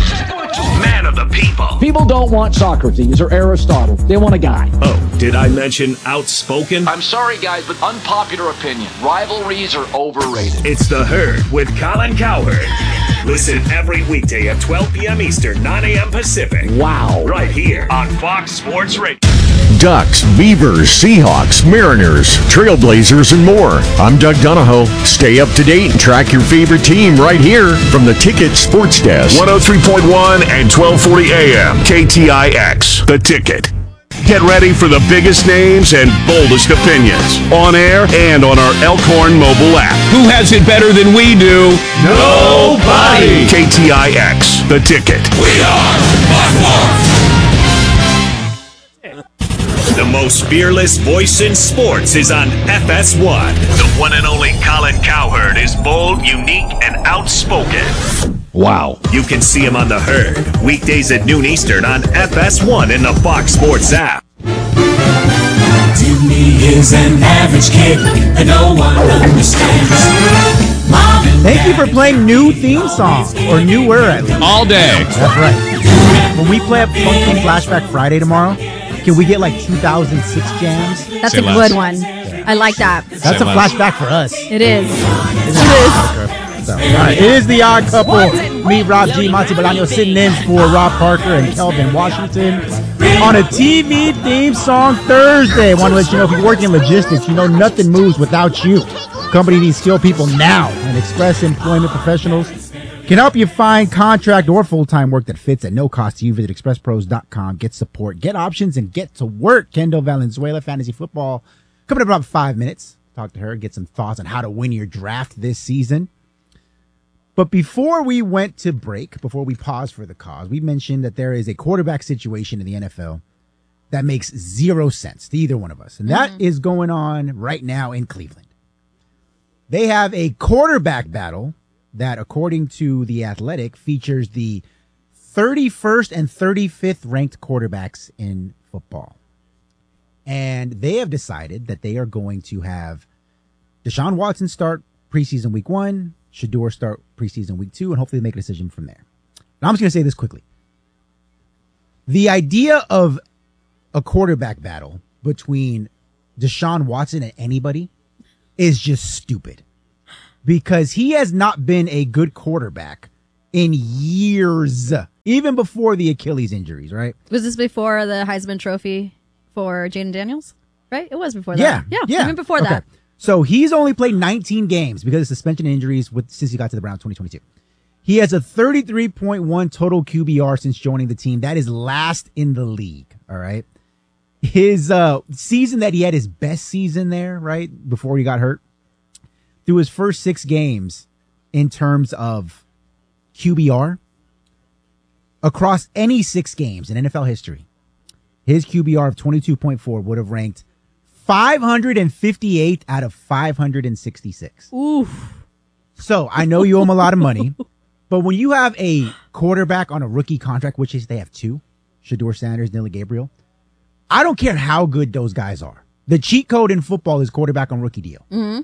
Man of the people. People don't want Socrates or Aristotle. They want a guy. Oh, did I mention outspoken? I'm sorry, guys, but unpopular opinion. Rivalries are overrated. It's The Herd with Colin Cowherd. Listen every weekday at twelve p.m. Eastern, nine a.m. Pacific. Wow. Right here on Fox Sports Radio. Ducks, Beavers, Seahawks, Mariners, Trailblazers, and more. I'm Doug Donahoe. Stay up to date and track your favorite team right here from the Ticket Sports Desk. one oh three point one and twelve forty A M K T I X, The Ticket. Get ready for the biggest names and boldest opinions on air and on our Elkhorn mobile app. Who has it better than we do? Nobody. K T I X, The Ticket. We are Buckmore. The most fearless voice in sports is on F S one. The one and only Colin Cowherd is bold, unique, and outspoken. Wow. You can see him on The Herd, weekdays at noon Eastern on F S one in the Fox Sports app. Timmy is an average kid that no one understands. Thank you for playing new theme songs, or newer at least. All day. That's right. When we play a Funky Flashback Friday tomorrow, can we get like two thousand six jams? That's Say a less. good one. I like that. That's Say a less. flashback for us. It is. It is. So, all right. It is the Odd Couple. Me, Rob G, Monty Bolaño sitting in for Rob Parker and Kelvin Washington on a T V theme song Thursday. Want to let you know if you're working in logistics, you know nothing moves without you. Company needs skilled people now, and Express Employment Professionals can help you find contract or full-time work that fits at no cost to you. Visit express pros dot com. Get support, get options, and get to work. Kendall Valenzuela, Fantasy Football, coming up in about five minutes. Talk to her, get some thoughts on how to win your draft this season. But before we went to break, before we paused for the cause, we mentioned that there is a quarterback situation in the N F L that makes zero sense to either one of us. And that Mhm. is going on right now in Cleveland. They have a quarterback battle that, according to The Athletic, features the thirty-first and thirty-fifth ranked quarterbacks in football. And they have decided that they are going to have Deshaun Watson start preseason week one, Shador start preseason week two, and hopefully make a decision from there. Now, I'm just going to say this quickly. The idea of a quarterback battle between Deshaun Watson and anybody is just stupid. because he has not been a good quarterback in years, even before the Achilles injuries, right? Was this before the Heisman Trophy for Jaden Daniels? Right? It was before that. Yeah. Yeah. yeah. Even before okay. that. So he's only played nineteen games because of suspension and injuries with, since he got to the Browns twenty twenty-two. He has a thirty-three point one total Q B R since joining the team. That is last in the league. All right. His uh, season that he had his best season there, right, before he got hurt, through his first six games in terms of Q B R, across any six games in N F L history, his Q B R of twenty-two point four would have ranked five hundred fifty-eight out of five hundred sixty-six. Oof. So I know you owe him a lot of money, but when you have a quarterback on a rookie contract, which is they have two, Shedeur Sanders, Nelly Gabriel, I don't care how good those guys are. The cheat code in football is quarterback on rookie deal. Mm-hmm.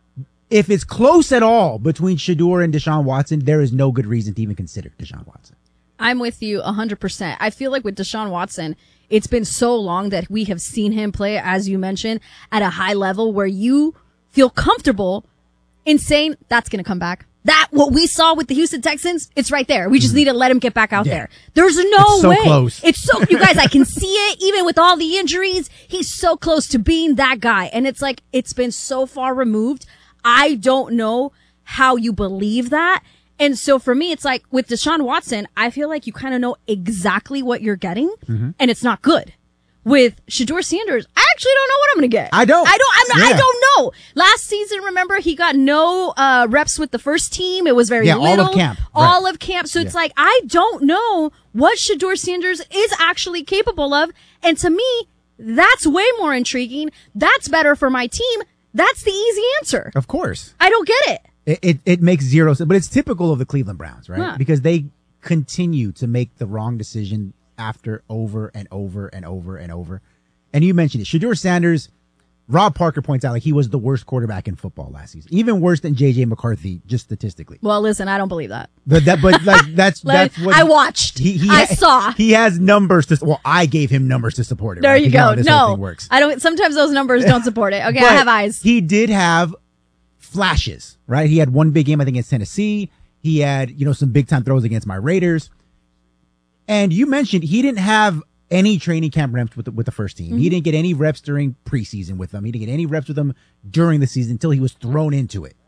If it's close at all between Shedeur and Deshaun Watson, there is no good reason to even consider Deshaun Watson. I'm with you one hundred percent. I feel like with Deshaun Watson, it's been so long that we have seen him play, as you mentioned, at a high level where you feel comfortable in saying that's going to come back. That, what we saw with the Houston Texans, it's right there. We just need to let him get back out Yeah. there. There's no It's so way. close. It's so, you guys, I can see it, even with all the injuries. He's so close to being that guy. And it's like, it's been so far removed. I don't know how you believe that. And so for me, it's like with Deshaun Watson, I feel like you kind of know exactly what you're getting, Mm-hmm. and it's not good. With Shedeur Sanders, I actually don't know what I'm going to get. I don't. I don't. I'm not, Yeah. I don't know. Last season, remember, he got no uh, reps with the first team. It was very Yeah, all little. of camp. All Right. of camp. So it's Yeah. like I don't know what Shedeur Sanders is actually capable of, and to me, that's way more intriguing. That's better for my team. That's the easy answer. Of course. I don't get it. It, it, it makes zero sense, but it's typical of the Cleveland Browns, right? Huh. Because they continue to make the wrong decision after over and over and over and over. And you mentioned it. Shedeur Sanders, Rob Parker points out like he was the worst quarterback in football last season, even worse than J J McCarthy, just statistically. Well, listen, I don't believe that. But that, but like that's Like, that's what I watched. He, he I ha- saw. He has numbers to. Well, I gave him numbers to support it. There right? you know how go. this whole No, thing works. I don't. Sometimes those numbers don't support it. Okay, I But have eyes. He did have flashes, right? He had one big game, I think, against Tennessee. He had, you know, some big time throws against my Raiders. And you mentioned he didn't have any training camp reps with the, with the first team. Mm-hmm. He didn't get any reps during preseason with them. He didn't get any reps with them during the season until he was thrown into it.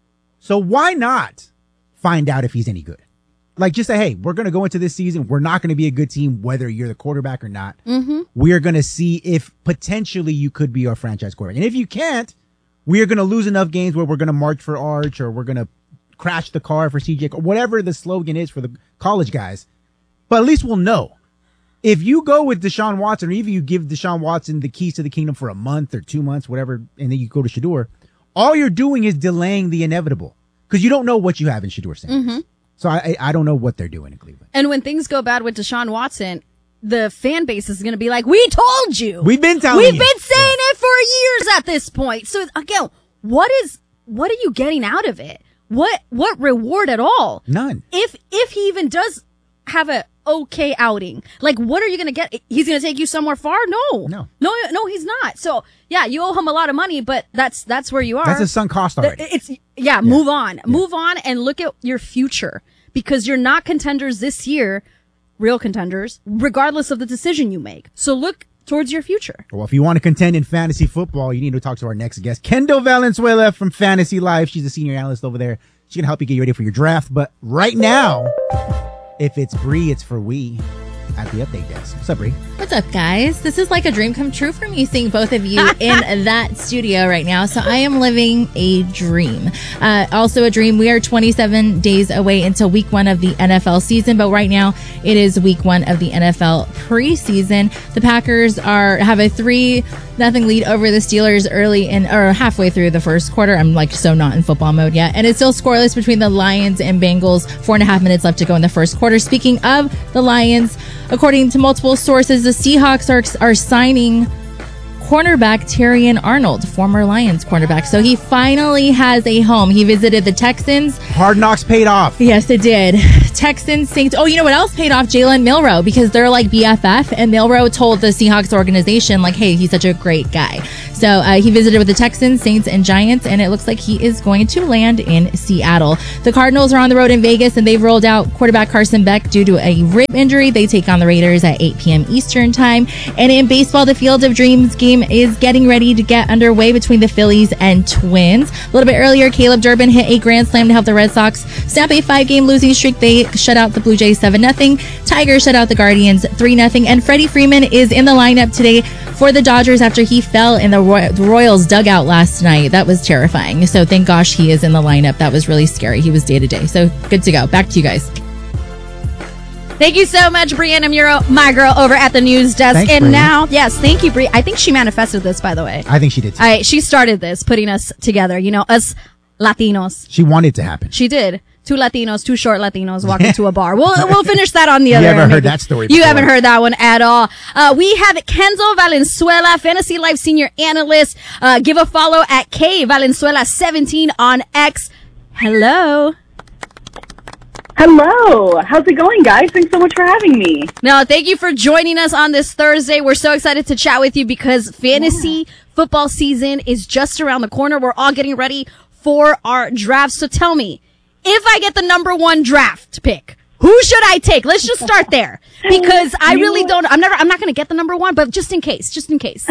So why not find out if he's any good? Like, just say, hey, we're going to go into this season. We're not going to be a good team, whether you're the quarterback or not. Mm-hmm. We're going to see if potentially you could be our franchise quarterback. And if you can't, we're going to lose enough games where we're going to march for Arch, or we're going to crash the car for C J, or whatever the slogan is for the college guys. But at least we'll know. If you go with Deshaun Watson, or even you give Deshaun Watson the keys to the kingdom for a month or two months, whatever, and then you go to Shedeur, all you're doing is delaying the inevitable because you don't know what you have in Shedeur Sanders. Mm-hmm. So I, I don't know what they're doing in Cleveland. And when things go bad with Deshaun Watson, the fan base is going to be like, "We told you. We've been telling We've you. been saying it for years at this point." So again, what is what are you getting out of it? What what reward at all? None. If if he even does have a okay outing, like what are you going to get? He's going to take you somewhere far? No, no, no, no. He's not. So yeah, you owe him a lot of money, but that's that's where you are. That's a sunk cost already. It's yeah. Move on, move on, and look at your future because you're not contenders this year, real contenders, regardless of the decision you make. So look towards your future. Well, if you want to contend in fantasy football, you need to talk to our next guest, Kendall Valenzuela from Fantasy Life. She's a senior analyst over there. She's going to help you get ready for your draft. But right now, if it's Bree, it's for we at the update desk. What's up, Bree? What's up, guys? This is like a dream come true for me, seeing both of you in that studio right now. So I am living a dream. Uh, also a dream. We are twenty-seven days away until week one of the N F L season. But right now it is week one of the N F L preseason. The Packers are have a three nothing lead over the Steelers early in or halfway through the first quarter. I'm like so not in football mode yet. And it's still scoreless between the Lions and Bengals. Four and a half minutes left to go in the first quarter. Speaking of the Lions, according to multiple sources, the Seahawks are, are signing cornerback Terrion Arnold, former Lions cornerback. So he finally has a home. He visited the Texans. Hard Knocks paid off. Yes, it did. Texans, Saints. Oh, you know what else paid off? Jalen Milroe, because they're like B F F, and Milroe told the Seahawks organization, like, hey, he's such a great guy. So uh, he visited with the Texans, Saints, and Giants, and it looks like he is going to land in Seattle. The Cardinals are on the road in Vegas, and they've rolled out quarterback Carson Beck due to a rib injury. They take on the Raiders at eight p.m. Eastern time. And in baseball, the Field of Dreams game is getting ready to get underway between the Phillies and Twins. A little bit earlier, Caleb Durbin hit a grand slam to help the Red Sox snap a five-game losing streak. They shut out the Blue Jays seven nothing. Tigers shut out the Guardians three nothing. And Freddie Freeman is in the lineup today for the Dodgers after he fell in the, Roy- the Royals dugout last night. That was terrifying. So thank gosh he is in the lineup. That was really scary. He was day to day. So good to go. Back to you guys. Thank you so much, Brianna Muro, my girl over at the news desk. Thanks, and Brianna. now, yes, thank you, Bri. I think she manifested this, by the way. I think she did too. I, she started this, putting us together, you know, us Latinos. She wanted it to happen. She did. Two Latinos, two short Latinos walking to a bar. We'll we'll finish that on the You other. haven't end, heard maybe. that story You before. haven't heard that one at all. Uh, we have Kenzo Valenzuela, Fantasy Life Senior Analyst. Uh, give a follow at K Valenzuela seventeen on X. Hello. Hello. How's it going, guys? Thanks so much for having me. No, thank you for joining us on this Thursday. We're so excited to chat with you because fantasy yeah. football season is just around the corner. We're all getting ready for our drafts. So tell me, if I get the number one draft pick, who should I take? Let's just start there because I really don't. I'm never. I'm not going to get the number one, but just in case, just in case.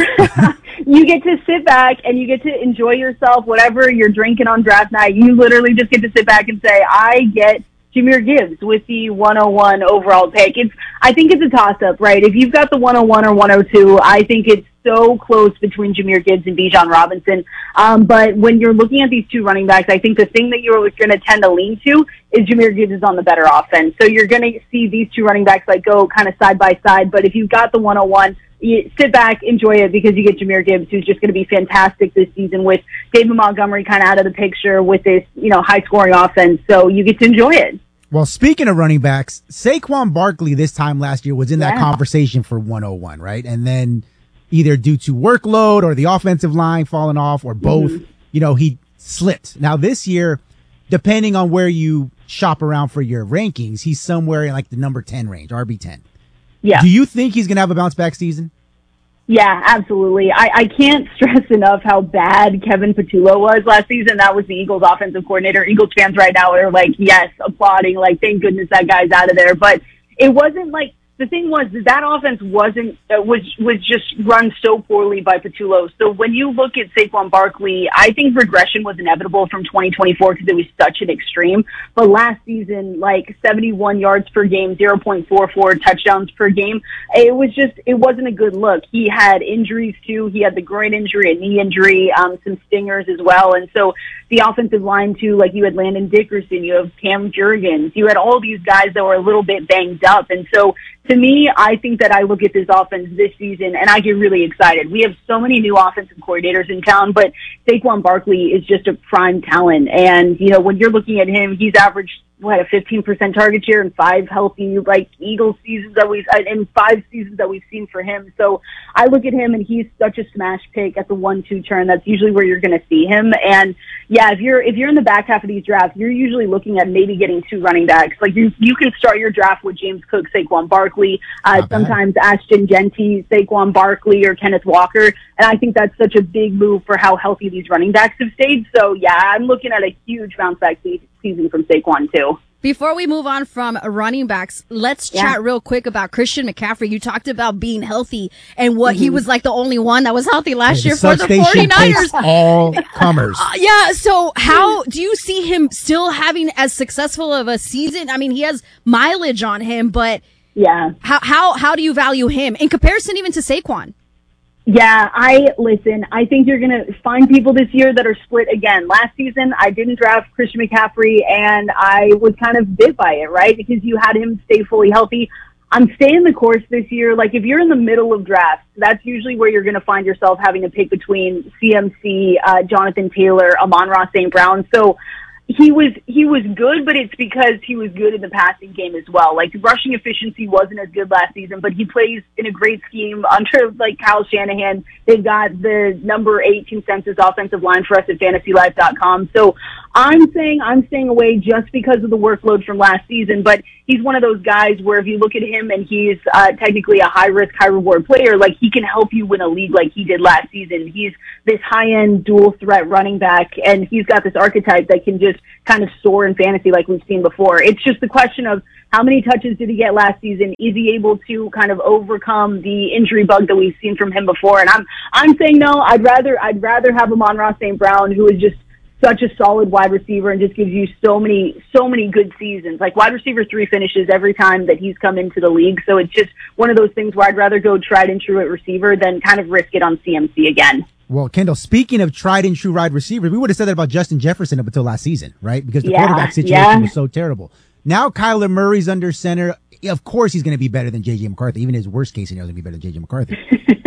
You get to sit back and you get to enjoy yourself. Whatever you're drinking on draft night, you literally just get to sit back and say, "I get Jahmyr Gibbs with the one oh one overall pick." It's. I think it's a toss-up, right? If you've got the one oh one or one oh two, I think it's so close between Jahmyr Gibbs and Bijan Robinson. Um, but when you're looking at these two running backs, I think the thing that you're going to tend to lean to is Jahmyr Gibbs is on the better offense. So you're going to see these two running backs like go kind of side by side. But if you've got the one oh one, you sit back, enjoy it because you get Jahmyr Gibbs, who's just going to be fantastic this season with David Montgomery kind of out of the picture with this, you know, high scoring offense. So you get to enjoy it. Well, speaking of running backs, Saquon Barkley this time last year was in that Yeah. conversation for one oh one, right? And then either due to workload or the offensive line falling off or both, Mhm. you know, he slipped. Now this year, depending on where you shop around for your rankings, he's somewhere in like the number ten range, R B ten. Yeah. Do you think he's going to have a bounce back season? Yeah, absolutely. I, I can't stress enough how bad Kevin Patullo was last season. That was the Eagles offensive coordinator. Eagles fans right now are like, yes, applauding, like, thank goodness that guy's out of there. But it wasn't like, the thing was that, that offense wasn't, uh, was, was just run so poorly by Patullo. So when you look at Saquon Barkley, I think regression was inevitable from twenty twenty-four because it was such an extreme. But last season, like seventy-one yards per game, zero point four four touchdowns per game, it was just, it wasn't a good look. He had injuries too. He had the groin injury, a knee injury, um, some stingers as well. And so the offensive line too, like you had Landon Dickerson, you have Cam Jurgens, you had all these guys that were a little bit banged up. And so to me, I think that I look at this offense this season and I get really excited. We have so many new offensive coordinators in town, but Saquon Barkley is just a prime talent. And, you know, when you're looking at him, he's averaged, what, a fifteen percent target share in five healthy, like, Eagles seasons that we've, in five seasons that we've seen for him. So I look at him and he's such a smash pick at the one two turn. That's usually where you're going to see him. And yeah, if you're, if you're in the back half of these drafts, you're usually looking at maybe getting two running backs. Like you, you can start your draft with James Cook, Saquon Barkley, uh, sometimes Ashton Genty, Saquon Barkley, or Kenneth Walker. And I think that's such a big move for how healthy these running backs have stayed. So yeah, I'm looking at a huge bounce back se- season from Saquon too. Before we move on from running backs, let's Yeah. chat real quick about Christian McCaffrey. You talked about being healthy and what he Mhm. was like the only one that was healthy last The year for the substation forty-niners. takes all comers. Uh, yeah, so how do you see him still having as successful of a season? I mean, he has mileage on him, but yeah, how how how do you value him in comparison even to Saquon? Yeah, I listen, I think you're going to find people this year that are split again. Last season, I didn't draft Christian McCaffrey and I was kind of bit by it, right? Because you had him stay fully healthy. I'm staying the course this year. Like if you're in the middle of drafts, that's usually where you're going to find yourself having to pick between C M C, uh, Jonathan Taylor, Amon-Ra Saint Brown. So he was, he was good, but it's because he was good in the passing game as well. Like rushing efficiency wasn't as good last season, but he plays in a great scheme under like Kyle Shanahan. They've got the number eight consensus offensive line for us at fantasy life dot com. So I'm saying I'm staying away just because of the workload from last season, but he's one of those guys where if you look at him and he's uh, technically a high-risk, high-reward player, like he can help you win a league like he did last season. He's this high-end dual-threat running back, and he's got this archetype that can just kind of soar in fantasy like we've seen before. It's just the question of how many touches did he get last season? Is he able to kind of overcome the injury bug that we've seen from him before? And I'm I'm saying no. I'd rather I'd rather have Amon-Ra Saint Brown, who is just such a solid wide receiver and just gives you so many, so many good seasons. Like wide receiver three finishes every time that he's come into the league. So it's just one of those things where I'd rather go tried and true at receiver than kind of risk it on C M C again. Well, Kendall, speaking of tried and true wide receivers, we would have said that about Justin Jefferson up until last season, right? Because the Yeah, quarterback situation yeah. was so terrible. Now Kyler Murray's under center. Of course he's going to be better than J J McCarthy. Even his worst case scenario is going to be better than J J McCarthy.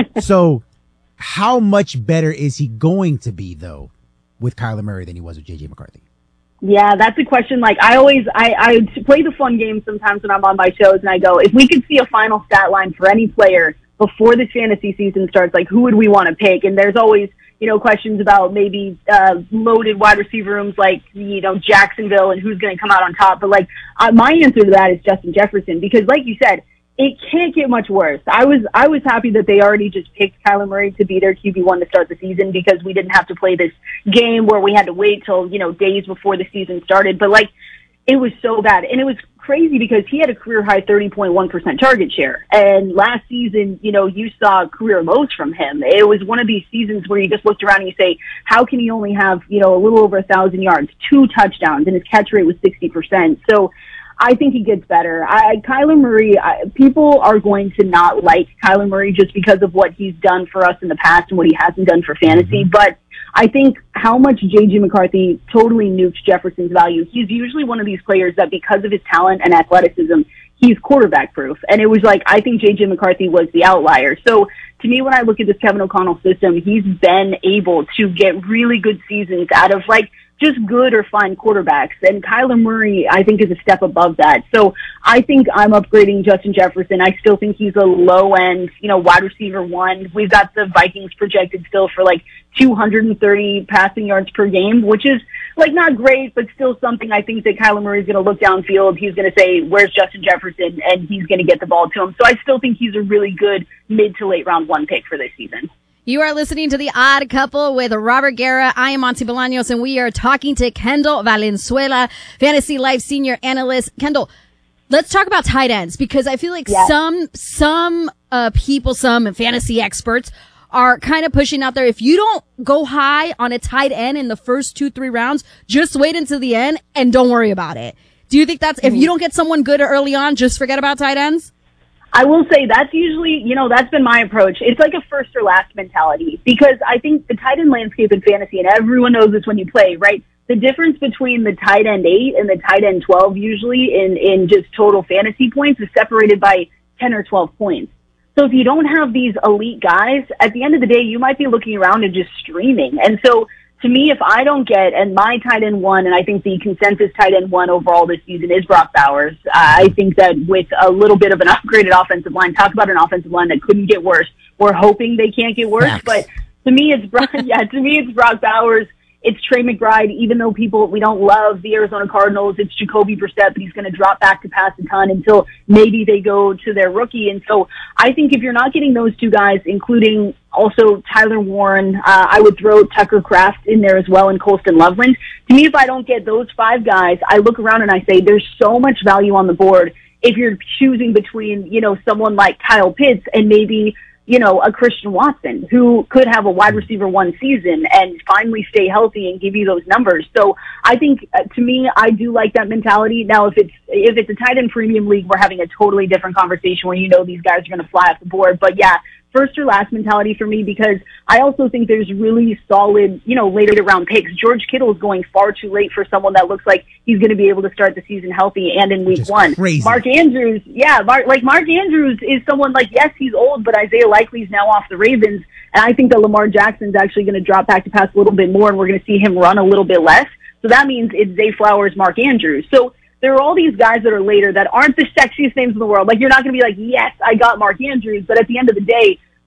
So how much better is he going to be, though, with Kyler Murray than he was with J J McCarthy? Yeah, that's a question. Like I always, I, I play the fun game sometimes when I'm on my shows and I go, if we could see a final stat line for any player before this fantasy season starts, like who would we want to pick? And there's always, you know, questions about maybe uh, loaded wide receiver rooms like, you know, Jacksonville and who's going to come out on top. But like uh, my answer to that is Justin Jefferson, because like you said, it can't get much worse. I was I was happy that they already just picked Kyler Murray to be their Q B one to start the season because we didn't have to play this game where we had to wait till, you know, days before the season started. But like, it was so bad. And it was crazy because he had a career high thirty point one percent target share. And last season, you know, you saw career lows from him. It was one of these seasons where you just looked around and you say, how can he only have, you know, a little over a thousand yards, two touchdowns, and his catch rate was sixty percent. So I think he gets better. I, Kyler Murray, I, people are going to not like Kyler Murray just because of what he's done for us in the past and what he hasn't done for fantasy. Mm-hmm. But I think how much J J McCarthy totally nuked Jefferson's value. He's usually one of these players that because of his talent and athleticism, he's quarterback proof. And it was like, I think J J McCarthy was the outlier. So to me, when I look at this Kevin O'Connell system, he's been able to get really good seasons out of like just good or fine quarterbacks. And Kyler Murray, I think, is a step above that. So I think I'm upgrading Justin Jefferson. I still think he's a low end, you know, wide receiver one. We've got the Vikings projected still for like two hundred thirty passing yards per game, which is like not great, but still something I think that Kyler Murray is going to look downfield. He's going to say, where's Justin Jefferson? And he's going to get the ball to him. So I still think he's a really good mid to late round one pick for this season. You are listening to The Odd Couple with Robert Guerra. I am Monty Bolaños, and we are talking to Kendall Valenzuela, Fantasy Life Senior Analyst. Kendall, let's talk about tight ends, because I feel like Yeah. some some uh, people, some fantasy experts are kind of pushing out there. If you don't go high on a tight end in the first two, three rounds, just wait until the end and don't worry about it. Do you think that's, if you don't get someone good early on, just forget about tight ends? I will say that's usually, you know, that's been my approach. It's like a first or last mentality, because I think the tight end landscape in fantasy, and everyone knows this when you play, right? The difference between the tight end eight and the tight end twelve usually in, in just total fantasy points is separated by ten or twelve points. So if you don't have these elite guys, at the end of the day, you might be looking around and just streaming. And so to me, if I don't get, and my tight end one, and I think the consensus tight end one overall this season is Brock Bowers. Uh, I think that with a little bit of an upgraded offensive line, talk about an offensive line that couldn't get worse. We're hoping they can't get worse, Facts. but to me, it's Brock, yeah, to me, it's Brock Bowers. It's Trey McBride. Even though people, we don't love the Arizona Cardinals, it's Jacoby Brissett, but he's going to drop back to pass a ton until maybe they go to their rookie. And so I think if you're not getting those two guys, including also Tyler Warren, uh, I would throw Tucker Kraft in there as well, and Colston Loveland. To me, if I don't get those five guys, I look around and I say there's so much value on the board if you're choosing between, you know, someone like Kyle Pitts and maybe, you know, a Christian Watson who could have a wide receiver one season and finally stay healthy and give you those numbers. So I think uh, to me, I do like that mentality. Now, if it's, if it's a tight end premium league, we're having a totally different conversation where, you know, these guys are going to fly off the board. But yeah, first or last mentality for me, because I also think there's really solid, you know, later round picks. George Kittle is going far too late for someone that looks like he's going to be able to start the season healthy and in week Just one. crazy. Mark Andrews, yeah, Mark, like Mark Andrews is someone like, yes, he's old, but Isaiah Likely's now off the Ravens. And I think that Lamar Jackson's actually going to drop back to pass a little bit more, and we're going to see him run a little bit less. So that means it's Zay Flowers, Mark Andrews. So there are all these guys that are later that aren't the sexiest names in the world. Like, you're not going to be like, yes, I got Mark Andrews. But at the end of the day,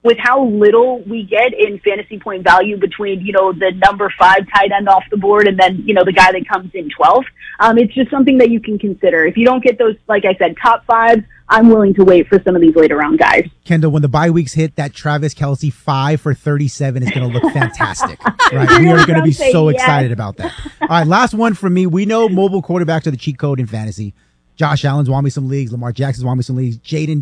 with how little we get in fantasy point value between, you know, the number five tight end off the board and then, you know, the guy that comes in twelfth. Um, it's just something that you can consider. If you don't get those, like I said, top fives, I'm willing to wait for some of these later round guys. Kendall, when the bye weeks hit, that Travis Kelce five for thirty-seven is going to look fantastic. Right? We are going to be so yes. excited about that. All right, last one from me. We know mobile quarterbacks are the cheat code in fantasy. Josh Allen's won me some leagues. Lamar Jackson's won me some leagues. Jaden